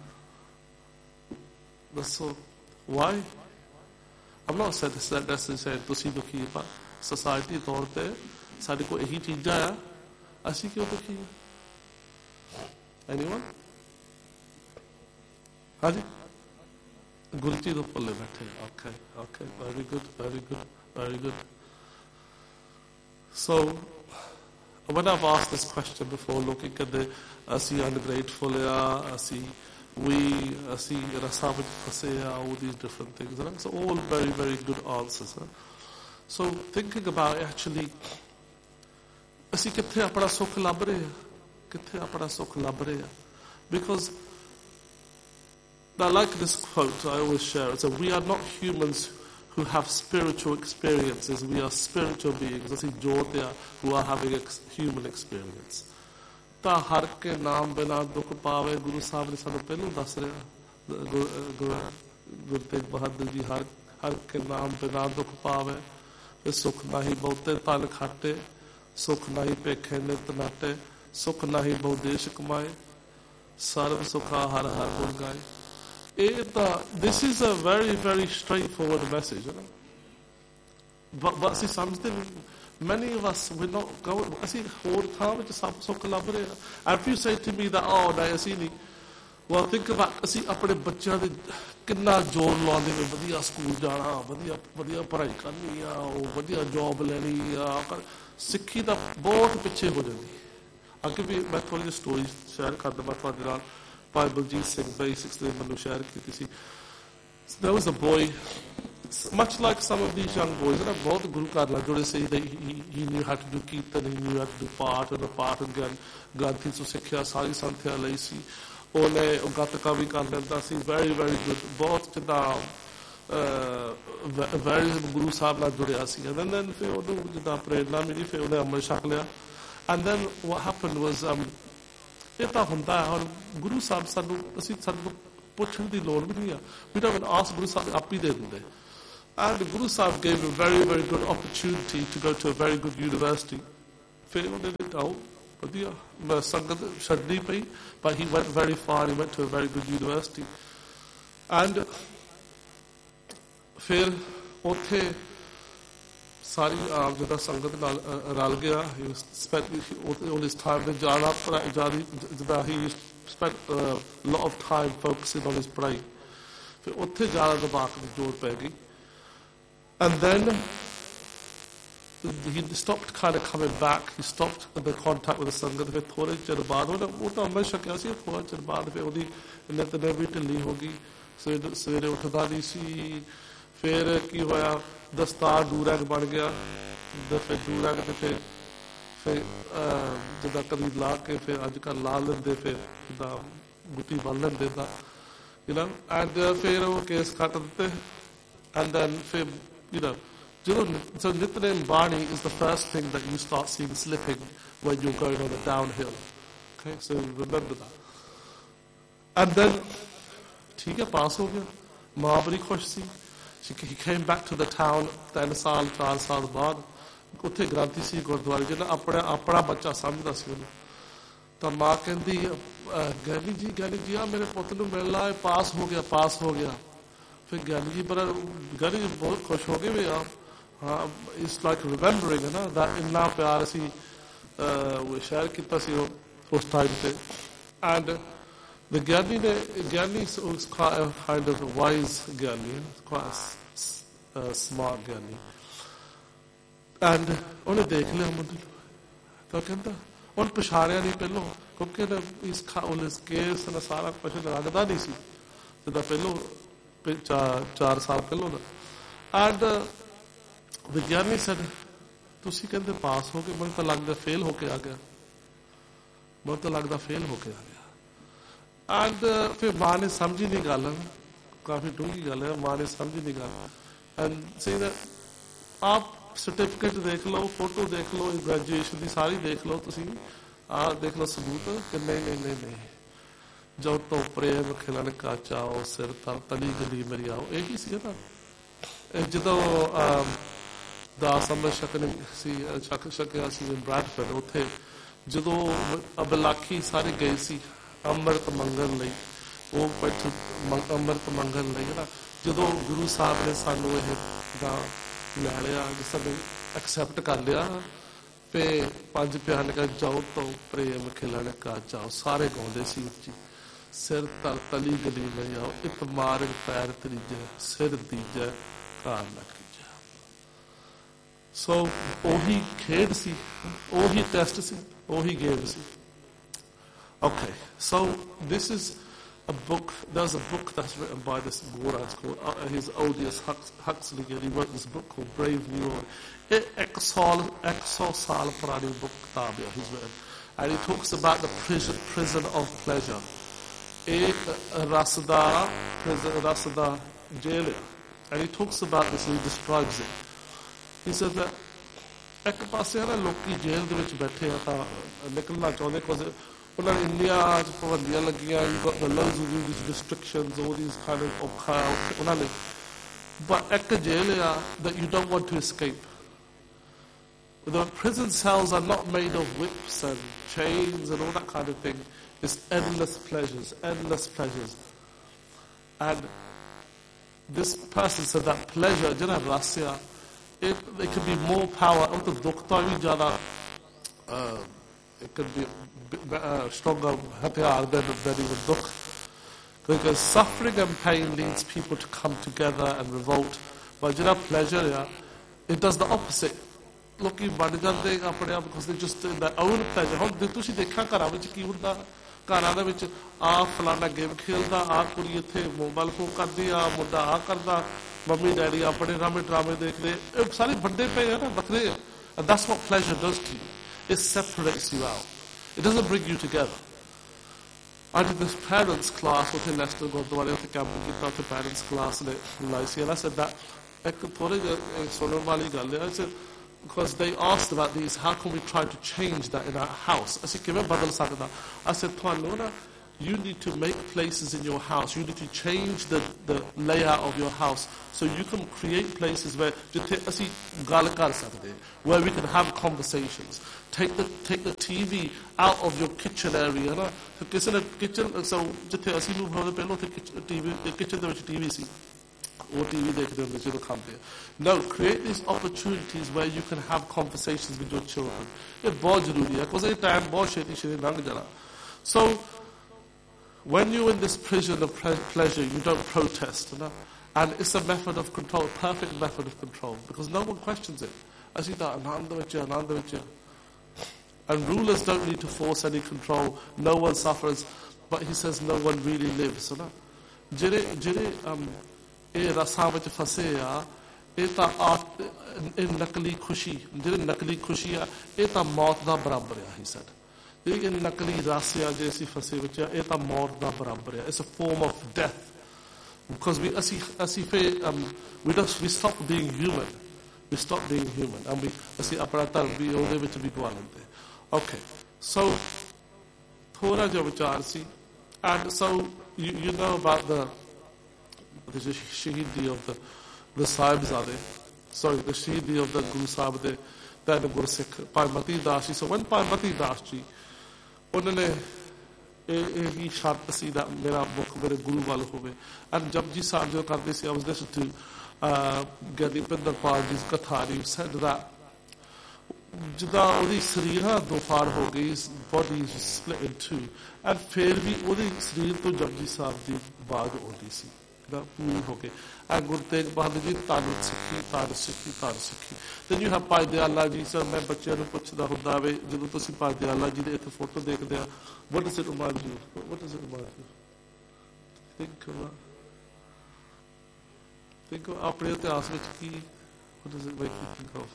ਦੱਸੋ why? I'm not saying this that necessarily ਤੁਸੀਂ ਦੁਖੀ, ਪਰ society ਤੌਰ ਤੇ ਸਾਡੇ ਕੋਲ ਇਹੀ ਚੀਜ਼ਾਂ ਆ, ਅਸੀਂ ਕਿਉਂ ਦੁਖੀ ਆ? Anyone? ਹਾਂਜੀ, ਗੁਰਜੀ ਦੇ ਪੱਲੇ ਬੈਠੇ. Okay, okay, very good, very good, very good. So when I've asked this question before, looking at the ਅਸੀਂ ungrateful ਆ, ਅਸੀਂ we ਅਸੀਂ ਰਸਾ ਵਿੱਚ ਫਸੇ ਆ, all these different things, right? So all very very good answers, right? So thinking about it, actually ਅਸੀਂ ਕਿੱਥੇ ਆਪਣਾ ਸੁੱਖ ਲੱਭ ਰਹੇ ਆ, ਕਿੱਥੇ ਆਪਣਾ ਸੁੱਖ ਲੱਭ ਰਹੇ ਆ? Because I like this quote, I always share it. So we are not humans who have spiritual experiences, we are spiritual beings, ਅਸੀਂ ਜੋਤ ਆ, who are having a human experience. ਤਾਂ ਹਰ ਕੇ ਨਾਮ ਬਿਨਾ ਦੁੱਖ ਪਾਵੇ, ਗੁਰੂ ਸਾਹਿਬ ਨੇ ਸਾਨੂੰ ਪਹਿਲਾਂ ਦੱਸ ਰਿਹਾ, ਗੁਰੂ ਤੇਗ ਬਹਾਦਰ ਜੀ, ਹਰ ਹਰ ਕੇ ਨਾਮ ਬਿਨਾ ਦੁੱਖ ਪਾਵੇ, ਸੁਖ ਨਹੀਂ ਬਹੁਤੇ ਧਨ ਖਾਟੇ, ਸੁਖ ਨਹੀਂ ਭੇਖੇ ਨਿਤ ਨਾਟੇ, ਸੁਖ ਨਹੀਂ ਬਹੁ ਦੇਸ਼ ਕਮਾਏ, ਸਰਬ ਸੁਖਾ ਹਰ ਹਰ ਗੁਣ ਗਾਏ. ਇਹ ਤਾਂ this is a very very straightforward message, you know? but but ਅਸੀਂ ਸਮਝਦੇ ਨਹੀਂ. Many of us, we're not going, ਅਸੀਂ ਹੋਰ ਥਾਂ ਵਿੱਚ ਸਭ ਸੁੱਖ ਲੱਭ ਰਹੇ ਹਾਂ. And if you say to me that, oh ਨਹੀਂ ਅਸੀਂ ਨਹੀਂ, well think about, ਅਸੀਂ ਆਪਣੇ ਬੱਚਿਆਂ ਦੇ ਕਿੰਨਾ ਜ਼ੋਰ ਲਾਉਂਦੇ ਨੇ, ਵਧੀਆ ਸਕੂਲ ਜਾਣਾ, ਵਧੀਆ ਵਧੀਆ ਪੜ੍ਹਾਈ ਕਰਨੀ ਆ, ਉਹ ਵਧੀਆ ਜੌਬ ਲੈਣੀ ਆ, ਸਿੱਖੀ ਤਾਂ ਬਹੁਤ ਪਿੱਛੇ ਹੋ ਜਾਂਦੀ. ਅੱਗੇ ਵੀ ਮੈਂ ਥੋੜ੍ਹੀ ਜਿਹੀ ਸਟੋਰੀ ਸ਼ੇਅਰ ਕਰ ਦੇਵਾਂ ਤੁਹਾਡੇ ਨਾਲ. ਭਾਈ ਬਲਜੀਤ ਸਿੰਘ ਬੇਸਿਕਸ ਨੇ ਮੈਨੂੰ ਸ਼ੇਅਰ ਕੀਤੀ ਸੀ. There was a boy, much like some of these young boys, and ਬਹੁਤ ਗੁਰੂ ਘਰ ਨਾਲ ਜੁੜੇ ਸੀ. he, he knew how to do kirtan, he knew how to do ਪਾਠ, and ਪਾਠ ਗਿਆਨ ਗ੍ਰੰਥੀ ਤੋਂ ਸਿੱਖਿਆ, ਸਾਰੀ ਸੰਥਿਆ ਲਈ ਸੀ. ਉਹਨੇ ਗੱਤਕਾ ਵੀ ਕਰ ਲੈਂਦਾ ਸੀ, very very good, ਬਹੁਤ ਜਿੱਦਾਂ ਵੈਰੀ ਗੁਰੂ ਸਾਹਿਬ ਨਾਲ ਜੁੜਿਆ ਸੀ. and then ਫਿਰ ਉਹਨੂੰ ਜਿੱਦਾਂ ਪ੍ਰੇਰਨਾ ਮਿਲੀ, ਫਿਰ ਉਹਨੇ ਅੰਮ੍ਰਿਤ ਛਕ ਲਿਆ. and then what happened was, um, ਇਹ ਤਾਂ ਹੁੰਦਾ ਹੈ ਹੁਣ ਗੁਰੂ ਸਾਹਿਬ ਸਾਨੂੰ, ਅਸੀਂ ਸਾਨੂੰ ਪੁੱਛਣ ਦੀ ਲੋੜ ਵੀ ਨਹੀਂ ਆ. we don't even ask, Guru Sahib ਆਪ ਹੀ ਦੇ ਦਿੰਦੇ. and Guru Sahib gave a very very good opportunity to go to a very good university. ਫਿਰ ਉਹਨੇ ਦਿੱਤਾ ਵਧੀਆ ਸੰਗਤ ਛੱਡਣੀ ਪਈ, but he went very far, he went to a very good university. and ਫਿਰ ਉੱਥੇ ਸਾਰੀ ਆਪ ਜਿੱਦਾਂ ਸੰਗਤ ਨਾਲ ਰਲ ਗਿਆ. he spent all his time ਵਿੱਚ ਜ਼ਿਆਦਾ ਪੜ੍ਹਾਈ, ਜਿੱਦਾਂ he spent a lot of time focusing on his ਪੜ੍ਹਾਈ. ਫਿਰ ਉੱਥੇ ਜ਼ਿਆਦਾ ਦਿਮਾਗ ਦੀ ਜ਼ੋਰ ਪੈ ਗਈ. and then he stopped kind of coming back, he stopped the contact with the ਸੰਗਤ. ਫਿਰ ਥੋੜ੍ਹੇ ਚਿਰ ਬਾਅਦ ਉਹ ਤਾਂ ਅੰਮ੍ਰਿਤ ਛਕਿਆ ਸੀ, ਥੋੜ੍ਹੇ ਚਿਰ ਬਾਅਦ ਫਿਰ ਉਹਦੀ ਨਿਤਨੇਮ ਵੀ ਢਿੱਲੀ ਹੋ ਗਈ, ਸਵੇਰੇ ਸਵੇਰੇ ਉੱਠਦਾ ਨਹੀਂ ਸੀ. ਫਿਰ ਕੀ ਹੋਇਆ, ਦਸਤਾਰ ਦੂਰੈਗ ਬਣ ਗਿਆ. ਫਿਰ ਦੂਰੈਗ ਤੇ ਫਿਰ ਫਿਰ ਜਿੱਦਾਂ ਕਦੀ ਲਾ ਕੇ ਫਿਰ ਅੱਜ ਕੱਲ੍ਹ ਲਾ ਲੈਂਦੇ, ਫਿਰ ਜਿੱਦਾਂ ਗੁੱਟੀ ਬੰਨ ਲੈਂਦੇ ਤਾਂ you know. and ਫਿਰ ਉਹ ਕੇਸ ਕੱਟ ਦਿੱਤੇ. and then ਫਿਰ you know, ਜਦੋਂ so Nityam Bani is the first thing that you start seeing slipping when you're going on a downhill. Okay, so remember that. and then ਠੀਕ ਹੈ, ਪਾਸ ਹੋ ਗਿਆ, ਮਾਂ ਬੜੀ ਖੁਸ਼ ਸੀ. he came back to the town ਤਿੰਨ ਸਾਲ ਚਾਰ ਸਾਲ ਬਾਅਦ. ਉੱਥੇ ਗ੍ਰੰਥੀ ਸੀ ਗੁਰਦੁਆਰੇ, ਜਿਹਨਾਂ ਆਪਣਾ ਆਪਣਾ ਬੱਚਾ ਸਮਝਦਾ ਸੀ ਉਹਨੂੰ. ਤਾਂ ਮਾਂ ਕਹਿੰਦੀ, ਗਿਆਨੀ ਜੀ ਗਿਆਨੀ ਜੀ ਆ ਮੇਰੇ ਪੁੱਤ ਨੂੰ ਮਿਲਣਾ, ਪਾਸ ਹੋ ਗਿਆ ਪਾਸ ਹੋ ਗਿਆ. ਫਿਰ ਗਿਆਨੀ ਜੀ ਪਰ ਗਿਆਨੀ ਜੀ ਬਹੁਤ ਖੁਸ਼ ਹੋ ਗਏ ਵੀ ਆ, ਹਾਂ ਇਟਸ ਲਾਈਕ ਰਿਮੈਂਬਰਿੰਗ ਹੈ ਨਾ, ਦਾ ਇੰਨਾ ਪਿਆਰ ਅਸੀਂ ਸ਼ੇਅਰ ਕੀਤਾ ਸੀ ਉਸ ਟਾਈਮ ਤੇ. And the Gyani, Gyani was quite a kind of a wise Gyani, quite a uh, smart Gyani. And ਉਹਨੇ ਦੇਖ ਲਿਆ ਮੁੰਡੇ ਨੂੰ, ਤਾਂ ਕਹਿੰਦਾ ਉਹਨੇ ਪਛਾਣਿਆ ਨਹੀਂ ਪਹਿਲੋਂ, ਕਿਉਂਕਿ ਇਸ ਉਹਨੇ ਕੇਸ ਨਾਲ ਸਾਰਾ ਕੁਛ ਲੱਗਦਾ ਨਹੀਂ ਸੀ ਜਿੱਦਾਂ ਪਹਿਲੋਂ ਚਾਰ ਚਾਰ ਸਾਲ ਪਹਿਲੋਂ ਦਾ. ਐਂਡ ਵਿਗਿਆਨੀ said, ਤੁਸੀਂ ਕਹਿੰਦੇ ਪਾਸ ਹੋ ਗਏ, ਮੈਨੂੰ ਤਾਂ ਲੱਗਦਾ ਫੇਲ ਹੋ ਕੇ ਆ ਗਿਆ, ਮੈਨੂੰ ਤਾਂ ਲੱਗਦਾ ਫੇਲ ਹੋ ਕੇ ਆ ਗਿਆ. ਐਂਡ ਫਿਰ ਮਾਂ ਨੇ ਸਮਝੀ ਨਹੀਂ ਗੱਲ, ਕਾਫੀ ਡੂੰਘੀ ਗੱਲ ਹੈ, ਮਾਂ ਨੇ ਸਮਝੀ ਨਹੀਂ ਗੱਲ. ਐਂਡ ਸੇ that ਆਪ ਸਰਟੀਫਿਕੇਟ ਦੇਖ ਲਓ, ਫੋਟੋ ਦੇਖ ਲਓ, ਗ੍ਰੈਜੂਏਸ਼ਨ ਦੀ ਸਾਰੀ ਦੇਖ ਲਓ ਤੁਸੀਂ, ਆਹ ਦੇਖ ਲਓ ਸਬੂਤ ਕਿ ਨਹੀਂ ਨਹੀਂ ਨਹੀਂ ਨਹੀਂ ਜੋ ਤੋਂ ਪ੍ਰੇਮ ਖਿਲਣ ਕਾ ਚਾਓ ਸਿਰ ਤਲ ਤਲੀ ਗਲੀ ਮੇਰੀ ਆਓ, ਇਹੀ ਸੀ ਨਾ। ਜਦੋਂ ਦਾ ਸਮਝ ਸਕਨੇ ਸੀ ਸ਼ੱਕ ਸ਼ਕਿਆ ਸੀ ਬ੍ਰੈਡਫੋਰਡ, ਉੱਥੇ ਜਦੋਂ ਅਬਲਾਖੀ ਸਾਰੇ ਗਏ ਸੀ ਅੰਮ੍ਰਿਤ ਮੰਗਣ ਲਈ, ਉਹ ਬੈਠ ਅੰਮ੍ਰਿਤ ਮੰਗਣ ਲਈ ਨਾ, ਜਦੋਂ ਗੁਰੂ ਸਾਹਿਬ ਨੇ ਸਾਨੂੰ ਇਹ ਦਾ ਲੈ ਲਿਆ, ਸਾਨੂੰ ਐਕਸੈਪਟ ਕਰ ਲਿਆ, ਤੇ ਪੰਜ ਪਿਆਰੇ ਕਾ ਜਾਓ ਤੋਂ ਪ੍ਰੇਮ ਖਿਲਣ ਕਾ ਚਾਓ, ਸਾਰੇ ਗਾਉਂਦੇ ਸੀ ਉੱਚੀ, ਸਿਰ ਤਲ ਤਲੀ ਗਲੀ ਨਹੀਂ ਆਓ, ਇੱਕ ਮਾਰ ਪੈਰ ਤਰੀਜੇ ਸਿਰ ਦੀਜੇ ਘਰ ਨਾ ਕੀਜੇ। ਸੋ ਉਹੀ ਖੇਡ ਸੀ, ਉਹੀ ਟੈਸਟ ਸੀ, ਉਹੀ game C. Okay, so this is a book, there's a book that's written by this Gora, it's called, uh, his Odious Huxley, and he wrote this book called Brave New World. Ek saal, ek saal purani book kitab he's written, and he talks about the prison, prison of pleasure. Ek rasda, prison, rasda jail, and he talks about this, and he describes it. He says that ek paase na loki jail de vich baithe ha ta nikalna chaਹੁੰਦੇ ਕੁਝ ਉਹਨਾਂ ਨੇ ਇੰਨੀਆਂ ਪਾਬੰਦੀਆਂ ਲੱਗੀਆਂ, loads of these restrictions, all these kind of ਔਖਾ ਉਹਨਾਂ ਨੇ, but ਇੱਕ ਜੇਲ੍ਹ ਆ that you don't want to escape. The prison cells are not made of whips and chains and all that kind of thing. It's endless pleasures, endless pleasures. And this person said that pleasure, ਜਿਹੜਾ ਰਸ ਆ, it, it could be more power, ਉਹ ਤਾਂ ਦੁੱਖ ਤੋਂ ਵੀ ਜ਼ਿਆਦਾ, it could be uh, stronger hatiyar than, than even dukh. Because suffering and pain leads people to come together and revolt. But you know, pleasure, yeah, it does the opposite. Look, you bad jante apne aap because they just in their own pleasure. How do you dekha ਘਰਾਂ ਵਿੱਚ ਕੀ ਹੁੰਦਾ, ਘਰਾਂ ਦੇ ਵਿੱਚ ਆ ਫਲਾਣਾ game ਖੇਲਦਾ, ਆ ਕੁੜੀ ਇੱਥੇ ਮੋਬਾਈਲ ਫੋਨ ਕਰਦੀ, ਆ ਮੁੰਡਾ ਆ ਕਰਦਾ, ਮੰਮੀ ਡੈਡੀ ਆਪਣੇ ਰਾਮੇ ਡਰਾਮੇ ਦੇਖਦੇ, ਇਹ ਸਾਰੇ ਵੱਡੇ ਪਏ ਆ ਨਾ, ਵੱਖਰੇ ਆ। And that's what pleasure does to you. It separates you out. It doesn't bring you together. I did this parents class with Leicester Gurdwara, with the camping with the parents class in Lycée, and I said that I said, because they asked about these, how can we try to change that in our house? I said, I said, you need to make places in your house. You need to change the, the layout of your house so you can create places where where we can have conversations. Take the take the T V out of your kitchen area. Na? So kitchen, so jithe assi nu bhave pehlo the T V kitchen de vich T V si. Or T V dekhde hunde jadon khamde. No, create these opportunities where you can have conversations with your children. Ye bahut zaruri hai because ਇਹ time bahut ਛੇਤੀ ਛੇਤੀ ਲੰਘ ਜਾਣਾ. So when you're in this prison of pleasure, you don't protest. No? And it's a method of control, a perfect method of control, because no one questions it. Assi ta anand vich anand vich. And rulers don't need to force any control. No one suffers, but he says no one really lives. So, jire jire um e rasa vich fase a e ta e nakli khushi, jire nakli khushi a e ta maut da barabar a, he said. Jire nakli rasya jaisi fase vich a e ta maut da barabar a. It's a form of death, because we asi asi fe um we just we stop being human. We stop being human, and we asi apna dharm vi ਉਹਦੇ ਵਿੱਚ ਵੀ ਗਵਾ ਲੈਂਦੇ. Okay, so thoda jo vichar si, and so you, you know about the the shahidi of the the Sahibzade, sorry, the shahidi of the Guru Sahib de then the Guru Sikh Bhai Mati Das ji. So when Bhai Mati Das ji, unhone ਇਹ ਹੀ ਸ਼ਰਤ ਸੀ that ਮੇਰਾ ਮੁਖ ਮੇਰੇ ਗੁਰੂ ਵੱਲ ਹੋਵੇ, and Japji Sahib jo ਕਰਦੇ ਸੀ, I was listening to uh, Gadi Pindarpal ji's katha, he said that ਜਿੱਦਾਂ ਉਹਦੀ ਸਰੀਰ ਆ ਦੋ ਫਾੜ ਹੋ ਗਈ, body split in to, and ਫਿਰ ਵੀ ਉਹਦੇ ਸਰੀਰ ਤੋਂ ਜਪਜੀ ਸਾਹਿਬ ਦੀ ਬਾਦ ਆਉਂਦੀ ਸੀ ਪੂਰੀ ਹੋ ਕੇ। ਐ ਗੁਰੂ ਤੇਗ ਬਹਾਦਰ ਜੀ ਤਨ ਸਿੱਖੀ ਤਨ ਸਿੱਖੀ ਤਨ ਸਿੱਖੀ। ਤੇ ਜੀ ਹਾਂ ਭਾਈ ਦਿਆਲਾ ਜੀ ਸਰ, ਮੈਂ ਬੱਚਿਆਂ ਨੂੰ ਪੁੱਛਦਾ ਹੁੰਦਾ ਵੇ ਜਦੋਂ ਤੁਸੀਂ ਭਾਈ ਦਿਆਲਾ ਜੀ ਦੇ ਇੱਥੇ ਫੋਟੋ ਦੇਖਦੇ ਆ, what does it remind you? What does it remind you? Think about, think of ਆਪਣੇ ਇਤਿਹਾਸ ਵਿੱਚ ਕੀ, what does it make you think of?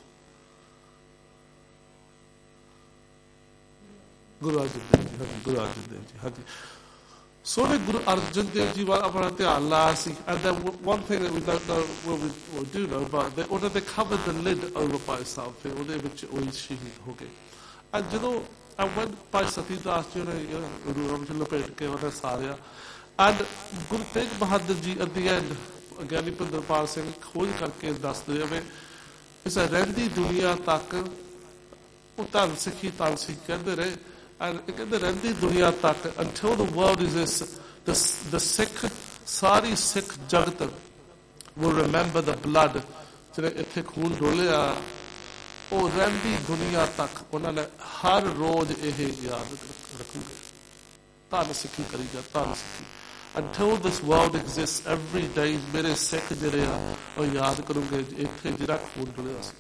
Guru Arjan Dev Ji, Guru Arjan Dev Ji, Hadi. ਸੋਹਣੇ ਗੁਰੂ ਅਰਜਨ ਦੇਵ ਜੀ ਵੱਲ ਆਪਣਾ ਧਿਆਨ ਲਾਇਆ ਸੀ। And then one thing that we don't know, well we, we do know, but they, ਉਹਨਾਂ ਨੇ covered the lid over Bhai Sahib ਤੇ ਉਹਦੇ ਵਿੱਚ ਉਹ ਸ਼ਹੀਦ ਹੋ ਗਏ। And ਜਦੋਂ when ਭਾਈ ਸਤੀ ਦਾਸ ਜੀ ਨੇ ਗੁਰੂ ਨੂੰ ਲਪੇਟ ਕੇ ਉਹਨੇ ਸਾਰਿਆ, and Guru Tegh Bahadur ji at the end ਗਿਆਨੀ ਪਿੰਦਰਪਾਲ ਸਿੰਘ ਖੋਜ ਕਰਕੇ ਦੱਸਦੇ ਆ ਇਸ ਰਹਿੰਦੀ ਦੁਨੀਆ ਤੱਕ ਉਹ ਧੰਨ ਸਿੱਖੀ ਧੰਨ ਸਿੱਖ ਕਹਿੰਦੇ ਰਹੇ। And ਕਹਿੰਦੇ ਰਹਿੰਦੀ ਦੁਨੀਆ ਤੱਕ until the world exists, the, the Sikh, ਸਾਰੀ ਸਿੱਖ ਜਗਤ will remember the blood ਜਿਹੜੇ ਇੱਥੇ ਖੂਨ ਡੋਲਿਆ, ਉਹ ਰਹਿੰਦੀ ਦੁਨੀਆ ਤੱਕ ਉਹਨਾਂ ਨੇ ਹਰ ਰੋਜ਼ ਇਹ ਯਾਦ ਰੱਖੂਗੇ। ਧੰਨ ਸਿੱਖੀ ਕਰੀ ਜਾ, ਧੰਨ ਸਿੱਖੀ। Until this world exists, every day ਮੇਰੇ ਸਿੱਖ ਜਿਹੜੇ ਆ ਉਹ ਯਾਦ ਕਰੂਗੇ ਇੱਥੇ ਜਿਹੜਾ ਖੂਨ ਡੋਲਿਆ ਸੀ।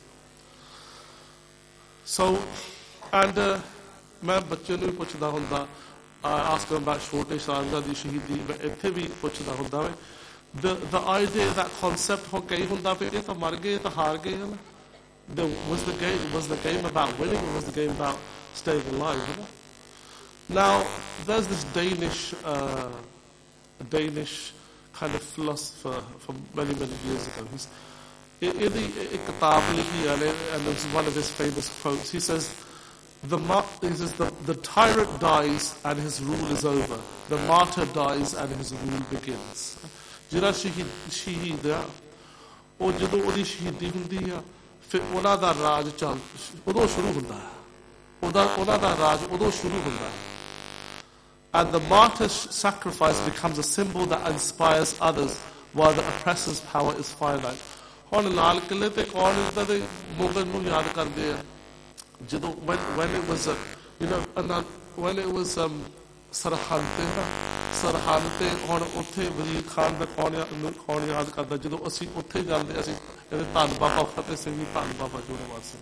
So, and uh, ਮੈਂ ਬੱਚੇ ਨੂੰ ਵੀ ਪੁੱਛਦਾ ਹੁੰਦਾ, ਆਸਕ ਹਿਮ ਅਬਾਊਟ ਛੋਟੇ ਸਾਹਿਬਜ਼ਾਦੇ ਦੀ ਸ਼ਹੀਦੀ, ਮੈਂ ਇੱਥੇ ਵੀ ਪੁੱਛਦਾ ਹੁੰਦਾ ਵੇ the the idea, that concept ਹੋ ਕਈ ਹੁੰਦਾ ਵੀ ਇਹ ਤਾਂ ਮਰ ਗਏ, ਤਾਂ ਹਾਰ ਗਏ ਹਨ। The, was the game was the game about winning, or was the game about staying alive? You know? Now there's this Danish uh, Danish kind of philosopher from many many years ago. He's in the kitab ਲਿਖੀ ਹੈ, and it's one of his famous quotes. He says, The, he says the, the tyrant dies and his rule is over. The martyr dies and his rule begins. ਜਿਹੜਾ ਸ਼ਹੀਦ ਸ਼ਹੀਦ ਆ ਉਹ ਜਦੋਂ ਉਹਦੀ ਸ਼ਹੀਦੀ ਹੁੰਦੀ ਆ ਫਿਰ ਉਹਨਾਂ ਦਾ ਰਾਜ ਚੱਲ ਉਦੋਂ ਸ਼ੁਰੂ ਹੁੰਦਾ ਹੈ, ਉਹਦਾ ਉਹਨਾਂ ਦਾ ਰਾਜ ਉਦੋਂ ਸ਼ੁਰੂ ਹੁੰਦਾ ਹੈ। And the martyr's sacrifice becomes a symbol that inspires others while the oppressor's power is finite. ਹੁਣ ਲਾਲ ਕਿਲੇ ਤੇ ਕੌਣ ਇਦਾਂ ਦੇ ਮੁਗਲ ਨੂੰ ਯਾਦ ਕਰਦੇ ਆ ਜਦੋਂ when when it was a, you know and when it was um Sirhind ਤੇ ਸਰਹੰਦ ਤੇ ਹੁਣ ਉੱਥੇ ਵਜ਼ੀਰ ਖਾਨ ਦਾ ਕੌਣ ਕੌਣ ਯਾਦ ਕਰਦਾ ਜਦੋਂ ਅਸੀਂ ਉੱਥੇ ਜਾਂਦੇ ਅਸੀਂ ਕਹਿੰਦੇ ਧੰਨ ਬਾਬਾ ਫਤਿਹ ਸਿੰਘ ਜੀ, ਧੰਨ Baba Zorawar Singh.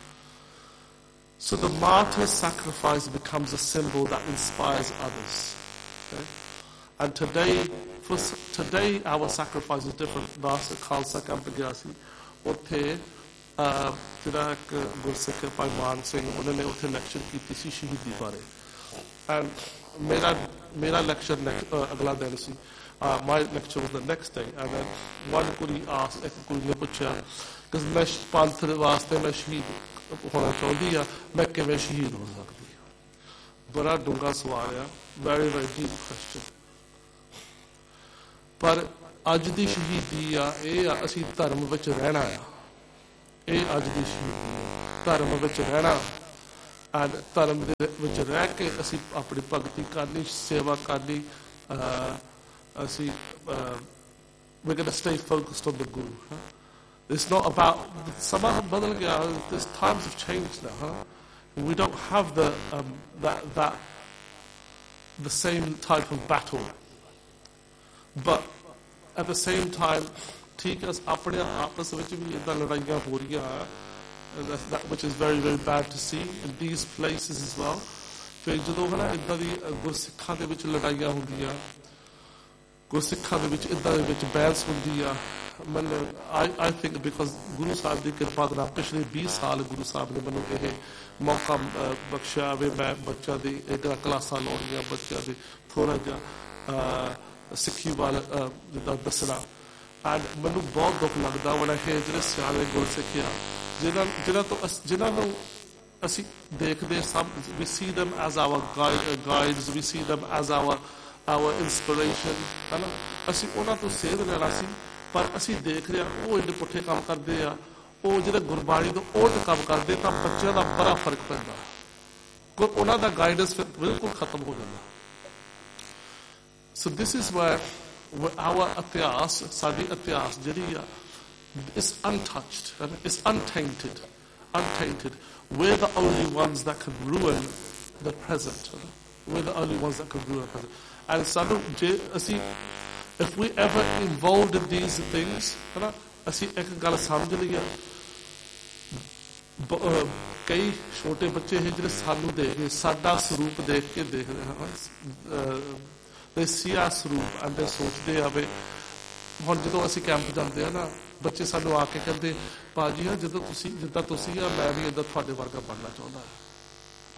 So the martyr's sacrifice becomes a symbol that inspires others. Okay? And today, for today our sacrifice is different. Last Khalsa Camp ਗਿਆ ਸੀ, ਉੱਥੇ ਜਿਹੜਾ ਇੱਕ ਗੁਰਸਿੱਖ ਭਾਈ ਮਾਨ ਸਿੰਘ ਉਹਨਾਂ ਨੇ ਉੱਥੇ ਲੈਕਚਰ ਕੀਤੀ ਸੀ ਸ਼ਹੀਦੀ ਬਾਰੇ। And ਮੇਰਾ ਮੇਰਾ ਲੈਕਚਰ ਅਗਲਾ ਦਿਨ ਸੀ, my lecture was the next day, and then one ਕੁੜੀ asked, ਇੱਕ ਕੁੜੀ ਨੇ ਪੁੱਛਿਆ ਕਿ ਮੈਂ ਪੰਥ ਵਾਸਤੇ ਮੈਂ ਸ਼ਹੀਦ ਹੋਣਾ ਚਾਹੁੰਦੀ ਆ, ਮੈਂ ਕਿਵੇਂ ਸ਼ਹੀਦ ਹੋ ਸਕਦੀ ਹਾਂ? ਬੜਾ ਡੂੰਘਾ ਸਵਾਲ ਆ, very very deep question। ਪਰ ਅੱਜ ਦੀ ਸ਼ਹੀਦੀ ਆ ਇਹ ਆ ਅਸੀਂ ਧਰਮ ਵਿੱਚ ਰਹਿਣਾ ਆ, ਇਹ ਅੱਜ ਦੀ ਸ਼ਹੀਦੀ ਆ, ਧਰਮ ਵਿੱਚ ਰਹਿਣਾ। and ਧਰਮ ਦੇ ਵਿੱਚ ਰਹਿ ਕੇ ਅਸੀਂ ਆਪਣੀ ਭਗਤੀ ਕਰਨੀ, ਸੇਵਾ ਕਰਨੀ, ਅਸੀਂ we're going to stay focused on the Guru. Huh? It's not about ਸਮਾਂ ਬਦਲ ਗਿਆ, this times have changed now. Huh? We don't have the um, that that the same type of battle, but at the same time ਠੀਕ ਹੈ ਆਪਣੇ ਆਪਸ ਵਿੱਚ ਵੀ ਏਦਾਂ ਲੜਾਈਆਂ ਹੋ ਰਹੀਆਂ, that which is very very bad to see in these places as well. ਫਿਰ ਜਦੋਂ ਹੈ ਨਾ ਏਦਾਂ ਦੀ ਗੁਰਸਿੱਖਾਂ ਦੇ ਵਿੱਚ ਲੜਾਈਆਂ ਹੁੰਦੀਆਂ, ਗੁਰਸਿੱਖਾਂ ਦੇ ਵਿੱਚ ਏਦਾਂ ਦੇ ਵਿੱਚ ਬਹਿਸ ਹੁੰਦੀ ਆ, ਮੈਨੂੰ I I think because Guru Sahib ਦੀ ਕਿਰਪਾ ਨਾਲ ਪਿਛਲੇ ਵੀਹ ਸਾਲ ਗੁਰੂ ਸਾਹਿਬ ਨੇ ਮੈਨੂੰ ਇਹ ਮੌਕਾ ਬਖਸ਼ਿਆ ਵੇ, ਮੈਂ ਬੱਚਿਆਂ ਦੀ ਇੱਕ ਕਲਾਸਾਂ ਲਾਉਣੀਆਂ, ਬੱਚਿਆਂ ਦੀ ਥੋੜ੍ਹਾ ਜਿਹਾ ਸਿੱਖੀ ਵੱਲ ਜਿੱਦਾਂ ਦੱਸਣਾ। And ਮੈਨੂੰ ਬਹੁਤ ਦੁੱਖ ਲੱਗਦਾ when I hear ਜਿਹੜੇ ਸਿਆਣੇ ਗੁਰਸਿੱਖ ਆ ਜਿਨ੍ਹਾਂ ਜਿਨ੍ਹਾਂ ਤੋਂ ਜਿਨ੍ਹਾਂ ਨੂੰ ਅਸੀਂ ਦੇਖਦੇ ਸਭ, we see them as our guides, we see them as our our inspiration, ਹੈ ਨਾ, ਅਸੀਂ ਉਹਨਾਂ ਤੋਂ ਸੇਧ ਲੈਣਾ ਸੀ, ਪਰ ਅਸੀਂ ਦੇਖ ਰਹੇ ਹਾਂ ਉਹ ਇੰਨੇ ਪੁੱਠੇ ਕੰਮ ਕਰਦੇ ਆ, ਉਹ ਜਿਹੜੇ ਗੁਰਬਾਣੀ ਤੋਂ ਉਲਟ ਕੰਮ ਕਰਦੇ, ਤਾਂ ਬੱਚਿਆਂ ਦਾ ਬੜਾ ਫਰਕ ਪੈਂਦਾ, ਉਹਨਾਂ ਦਾ ਗਾਈਡੈਂਸ ਫਿਰ ਬਿਲਕੁਲ ਖਤਮ ਹੋ ਜਾਂਦਾ। So this is where our ਇਤਿਹਾਸ, ਸਾਡੀ ਇਤਿਹਾਸ ਜਿਹੜੀ ਆ is untouched, it's untainted, untainted. We're the only ones that can ruin the present. We're the only ones that can ruin the present. And so, if we ever involved in these things, ਅਸੀਂ ਇੱਕ ਗੱਲ ਸਮਝ ਲਈਏ, ਕਈ ਛੋਟੇ ਬੱਚੇ ਹੈ ਜਿਹੜੇ ਸਾਨੂੰ ਦੇਖ ਸਾਡਾ ਸਰੂਪ ਦੇਖ ਕੇ ਦੇਖਦੇ ਹਨ, they see our Sarup and they ਸੋਚਦੇ ਆ ਵੀ ਹੁਣ ਜਦੋਂ ਅਸੀਂ ਕੈਂਪ ਜਾਂਦੇ ਆ ਨਾ, ਬੱਚੇ ਸਾਨੂੰ ਆ ਕੇ ਕਹਿੰਦੇ ਭਾਜੀ ਹਾਂ ਜਦੋਂ ਤੁਸੀਂ ਜਿੱਦਾਂ ਤੁਸੀਂ ਆ ਮੈਂ ਵੀ ਇੱਦਾਂ ਤੁਹਾਡੇ ਵਰਗਾ ਬਣਨਾ ਚਾਹੁੰਦਾ।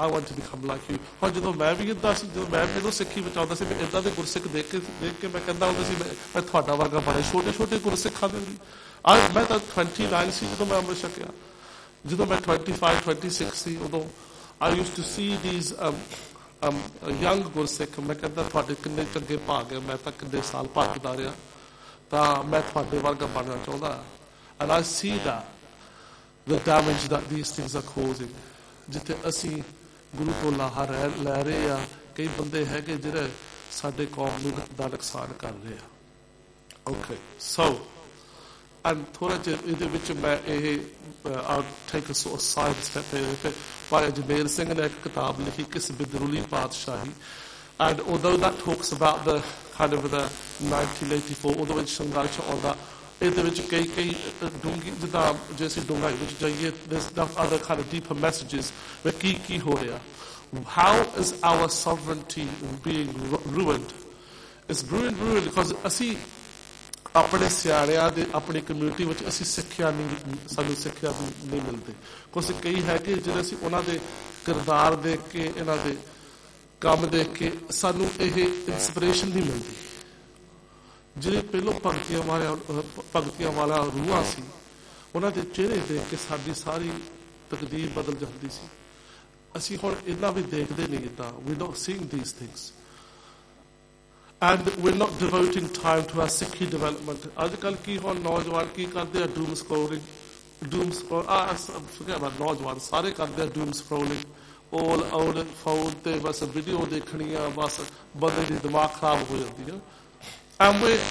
I want to become like you. ਹੁਣ ਜਦੋਂ ਮੈਂ ਵੀ ਇੱਦਾਂ ਸੀ, ਜਦੋਂ ਮੈਂ ਮੈਨੂੰ ਸਿੱਖੀ ਵਿੱਚ ਆਉਂਦਾ ਸੀ, ਮੈਂ ਇੱਦਾਂ ਦੇ ਗੁਰਸਿੱਖ ਦੇਖ ਕੇ ਦੇਖ ਕੇ ਮੈਂ ਕਹਿੰਦਾ ਹੁੰਦਾ ਸੀ ਮੈਂ ਮੈਂ ਤੁਹਾਡਾ ਵਰਗਾ ਬਣੇ। ਛੋਟੇ ਛੋਟੇ ਗੁਰਸਿੱਖਾਂ ਦੇ ਵੀ ਅੱਜ ਮੈਂ ਤਾਂ ਟਵੈਂਟੀ ਨਾਈਨ ਸੀ ਜਦੋਂ ਮੈਂ ਅੰਮ੍ਰਿਤ ਛਕਿਆ। ਜਦੋਂ ਮੈਂ ਟਵੈਂਟੀ ਫਾਈਵ ਟਵੈਂਟੀ ਸਿਕਸ ਸੀ ਉਦੋਂ I used to see these um, um, young ਗੁਰਸਿੱਖ, ਮੈਂ ਕਹਿੰਦਾ ਤੁਹਾਡੇ ਕਿੰਨੇ ਚੰਗੇ ਭਾਗ ਹੈ, ਮੈਂ ਤਾਂ ਕਿੰਨੇ ਸਾਲ ਭਗਦਾ ਰਿਹਾ, ਤਾਂ ਮੈਂ ਤੁਹਾਡੇ ਵਰਗਾ ਬਣਨਾ ਚਾਹੁੰਦਾ। And I see that the damage that these things are causing. ਜਿੱਥੇ ਅਸੀਂ ਗੁਰੂ ਤੋਂ ਲਾਹਾ ਲੈ ਰਹੇ ਆ, ਕਈ ਬੰਦੇ ਹੈਗੇ ਜਿਹੜੇ ਸਾਡੇ ਕੌਮ ਨੂੰ ਦਾ ਨੁਕਸਾਨ ਕਰ ਰਹੇ ਆ। ਓਕੇ ਸੋ and ਥੋੜਾ ਜਿਹਾ ਇਹਦੇ ਵਿੱਚ ਮੈਂ ਇਹ I'll take a sort of side step here. ਭਾਈ ਅਜਮੇਰ ਸਿੰਘ ਨੇ ਇੱਕ ਕਿਤਾਬ ਲਿਖੀ ਕਿਸ ਬਿਦਰੂਲੀ ਪਾਤਸ਼ਾਹੀ, and although that talks about the kind of the nineteen eighty-four ਉਹਦੇ ਵਿੱਚ ਸੰਘਰਸ਼ ਆਉਂਦਾ, ਇਹਦੇ ਵਿੱਚ ਕਈ ਕਈ ਡੂੰਘੀ ਜਿੱਦਾਂ ਜੇ ਅਸੀਂ ਡੂੰਘਾਈ ਵਿੱਚ ਜਾਈਏ there's other kind of deeper messages ਵੀ ਕੀ ਕੀ ਹੋ ਰਿਹਾ। How is our sovereignty being ruined? It's ruined ruined because ਅਸੀਂ ਆਪਣੇ ਸਿਆਣਿਆਂ ਦੇ ਆਪਣੀ ਕਮਿਊਨਿਟੀ ਵਿੱਚ ਅਸੀਂ ਸਿੱਖਿਆ ਨਹੀਂ, ਸਾਨੂੰ ਸਿੱਖਿਆ ਨਹੀਂ ਮਿਲਦੀ। ਕੁਝ ਕਈ ਹੈ ਕਿ ਜਿਹੜੇ ਅਸੀਂ ਉਹਨਾਂ ਦੇ ਕਿਰਦਾਰ ਦੇਖ ਕੇ, ਇਹਨਾਂ ਦੇ ਕੰਮ ਦੇਖ ਕੇ ਸਾਨੂੰ ਇਹ ਇੰਸਪੀਰੇਸ਼ਨ ਨਹੀਂ ਮਿਲਦੀ। ਜਿਹੜੇ ਪਹਿਲੋਂ ਭਗਤੀਆਂ ਵਾਲਿਆਂ ਭਗਤੀਆਂ ਵਾਲਾ ਰੂਹਾਂ ਸੀ, ਉਹਨਾਂ ਦੇ ਚਿਹਰੇ ਦੇਖ ਕੇ ਸਾਡੀ ਸਾਰੀ ਤਕਦੀਰ ਬਦਲ ਜਾਂਦੀ ਸੀ। ਅਸੀਂ ਹੁਣ ਇਹਨਾਂ ਵੀ ਦੇਖਦੇ ਨਹੀਂ ਇੱਦਾਂ। We're not seeing these things. And we're not devoting time to our Sikhi development. ਅੱਜ ਕੱਲ੍ਹ ਕੀ ਹੁਣ ਨੌਜਵਾਨ ਕੀ ਕਰਦੇ ਆ? doom scrolling, doom scroll ah forget about ਨੌਜਵਾਨ ਸਾਰੇ ਕਰਦੇ ਆ doom scrolling, all old phone ਤੇ ਬਸ ਵੀਡੀਓ ਦੇਖਣੀ ਆ, ਬਸ ਬੰਦੇ ਦੀ ਦਿਮਾਗ ਖਰਾਬ ਹੋ ਜਾਂਦੀ ਆ। And we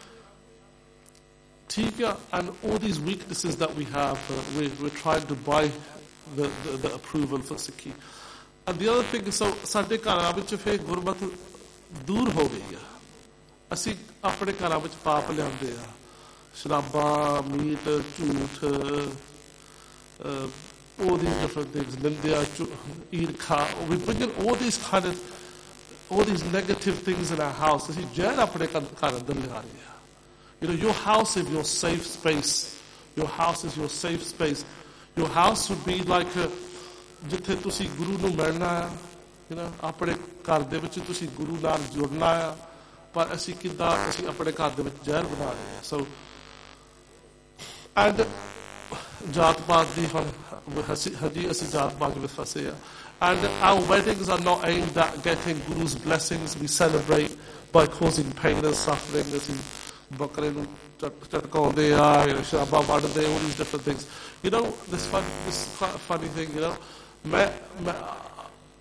ਠੀਕ ਆ, and all these weaknesses that we have, uh, we, we're trying to buy the, the, the approval for Sikhi. And the other thing is, so ਸਾਡੇ ਘਰਾਂ ਵਿੱਚ ਫਿਰ ਗੁਰਮਤ ਦੂਰ ਹੋ ਗਈ ਆ। ਅਸੀਂ ਆਪਣੇ ਘਰਾਂ ਵਿੱਚ ਪਾਪ ਲਿਆਉਂਦੇ ਆ, ਸ਼ਰਾਬਾਂ, ਮੀਟ, ਝੂਠ, all these different things, ਨਿੰਦਿਆ, ਈਰਖਾ, we bring in all these kind of, all these negative things in our house. ਅਸੀਂ ਜ਼ਹਿਰ ਆਪਣੇ ਘਰ ਅੰਦਰ ਲਿਆ ਰਹੇ ਆ। You know, your house is your safe space. Your house is your safe space. Your house would be like a, ਜਿੱਥੇ ਤੁਸੀਂ ਗੁਰੂ ਨੂੰ ਮਿਲਣਾ ਆ, you know, ਆਪਣੇ ਘਰ ਦੇ ਵਿੱਚ ਤੁਸੀਂ ਗੁਰੂ ਨਾਲ ਜੁੜਨਾ ਆ, ਪਰ ਅਸੀਂ ਕਿੱਦਾਂ ਅਸੀਂ ਆਪਣੇ ਘਰ ਦੇ ਵਿੱਚ ਜ਼ਹਿਰ ਬਣਾ ਰਹੇ ਹਾਂ। ਸੋ ਐਂਡ ਜਾਤ ਪਾਤ ਦੀ ਹੁਣ ਹਜੀ ਅਸੀਂ ਜਾਤ ਪਾਤ ਵਿੱਚ ਫਸੇ ਆ। And our weddings are not aimed at getting Guru's blessings. We celebrate by causing pain and suffering. ਅਸੀਂ ਬੱਕਰੇ ਨੂੰ ਝਟਕਾਉਂਦੇ ਆ, ਸ਼ਰਾਬਾਂ ਵੰਡਦੇ, all these different things. You know, this fun, this funny thing, you know, ਮੈਂ ਮੈਂ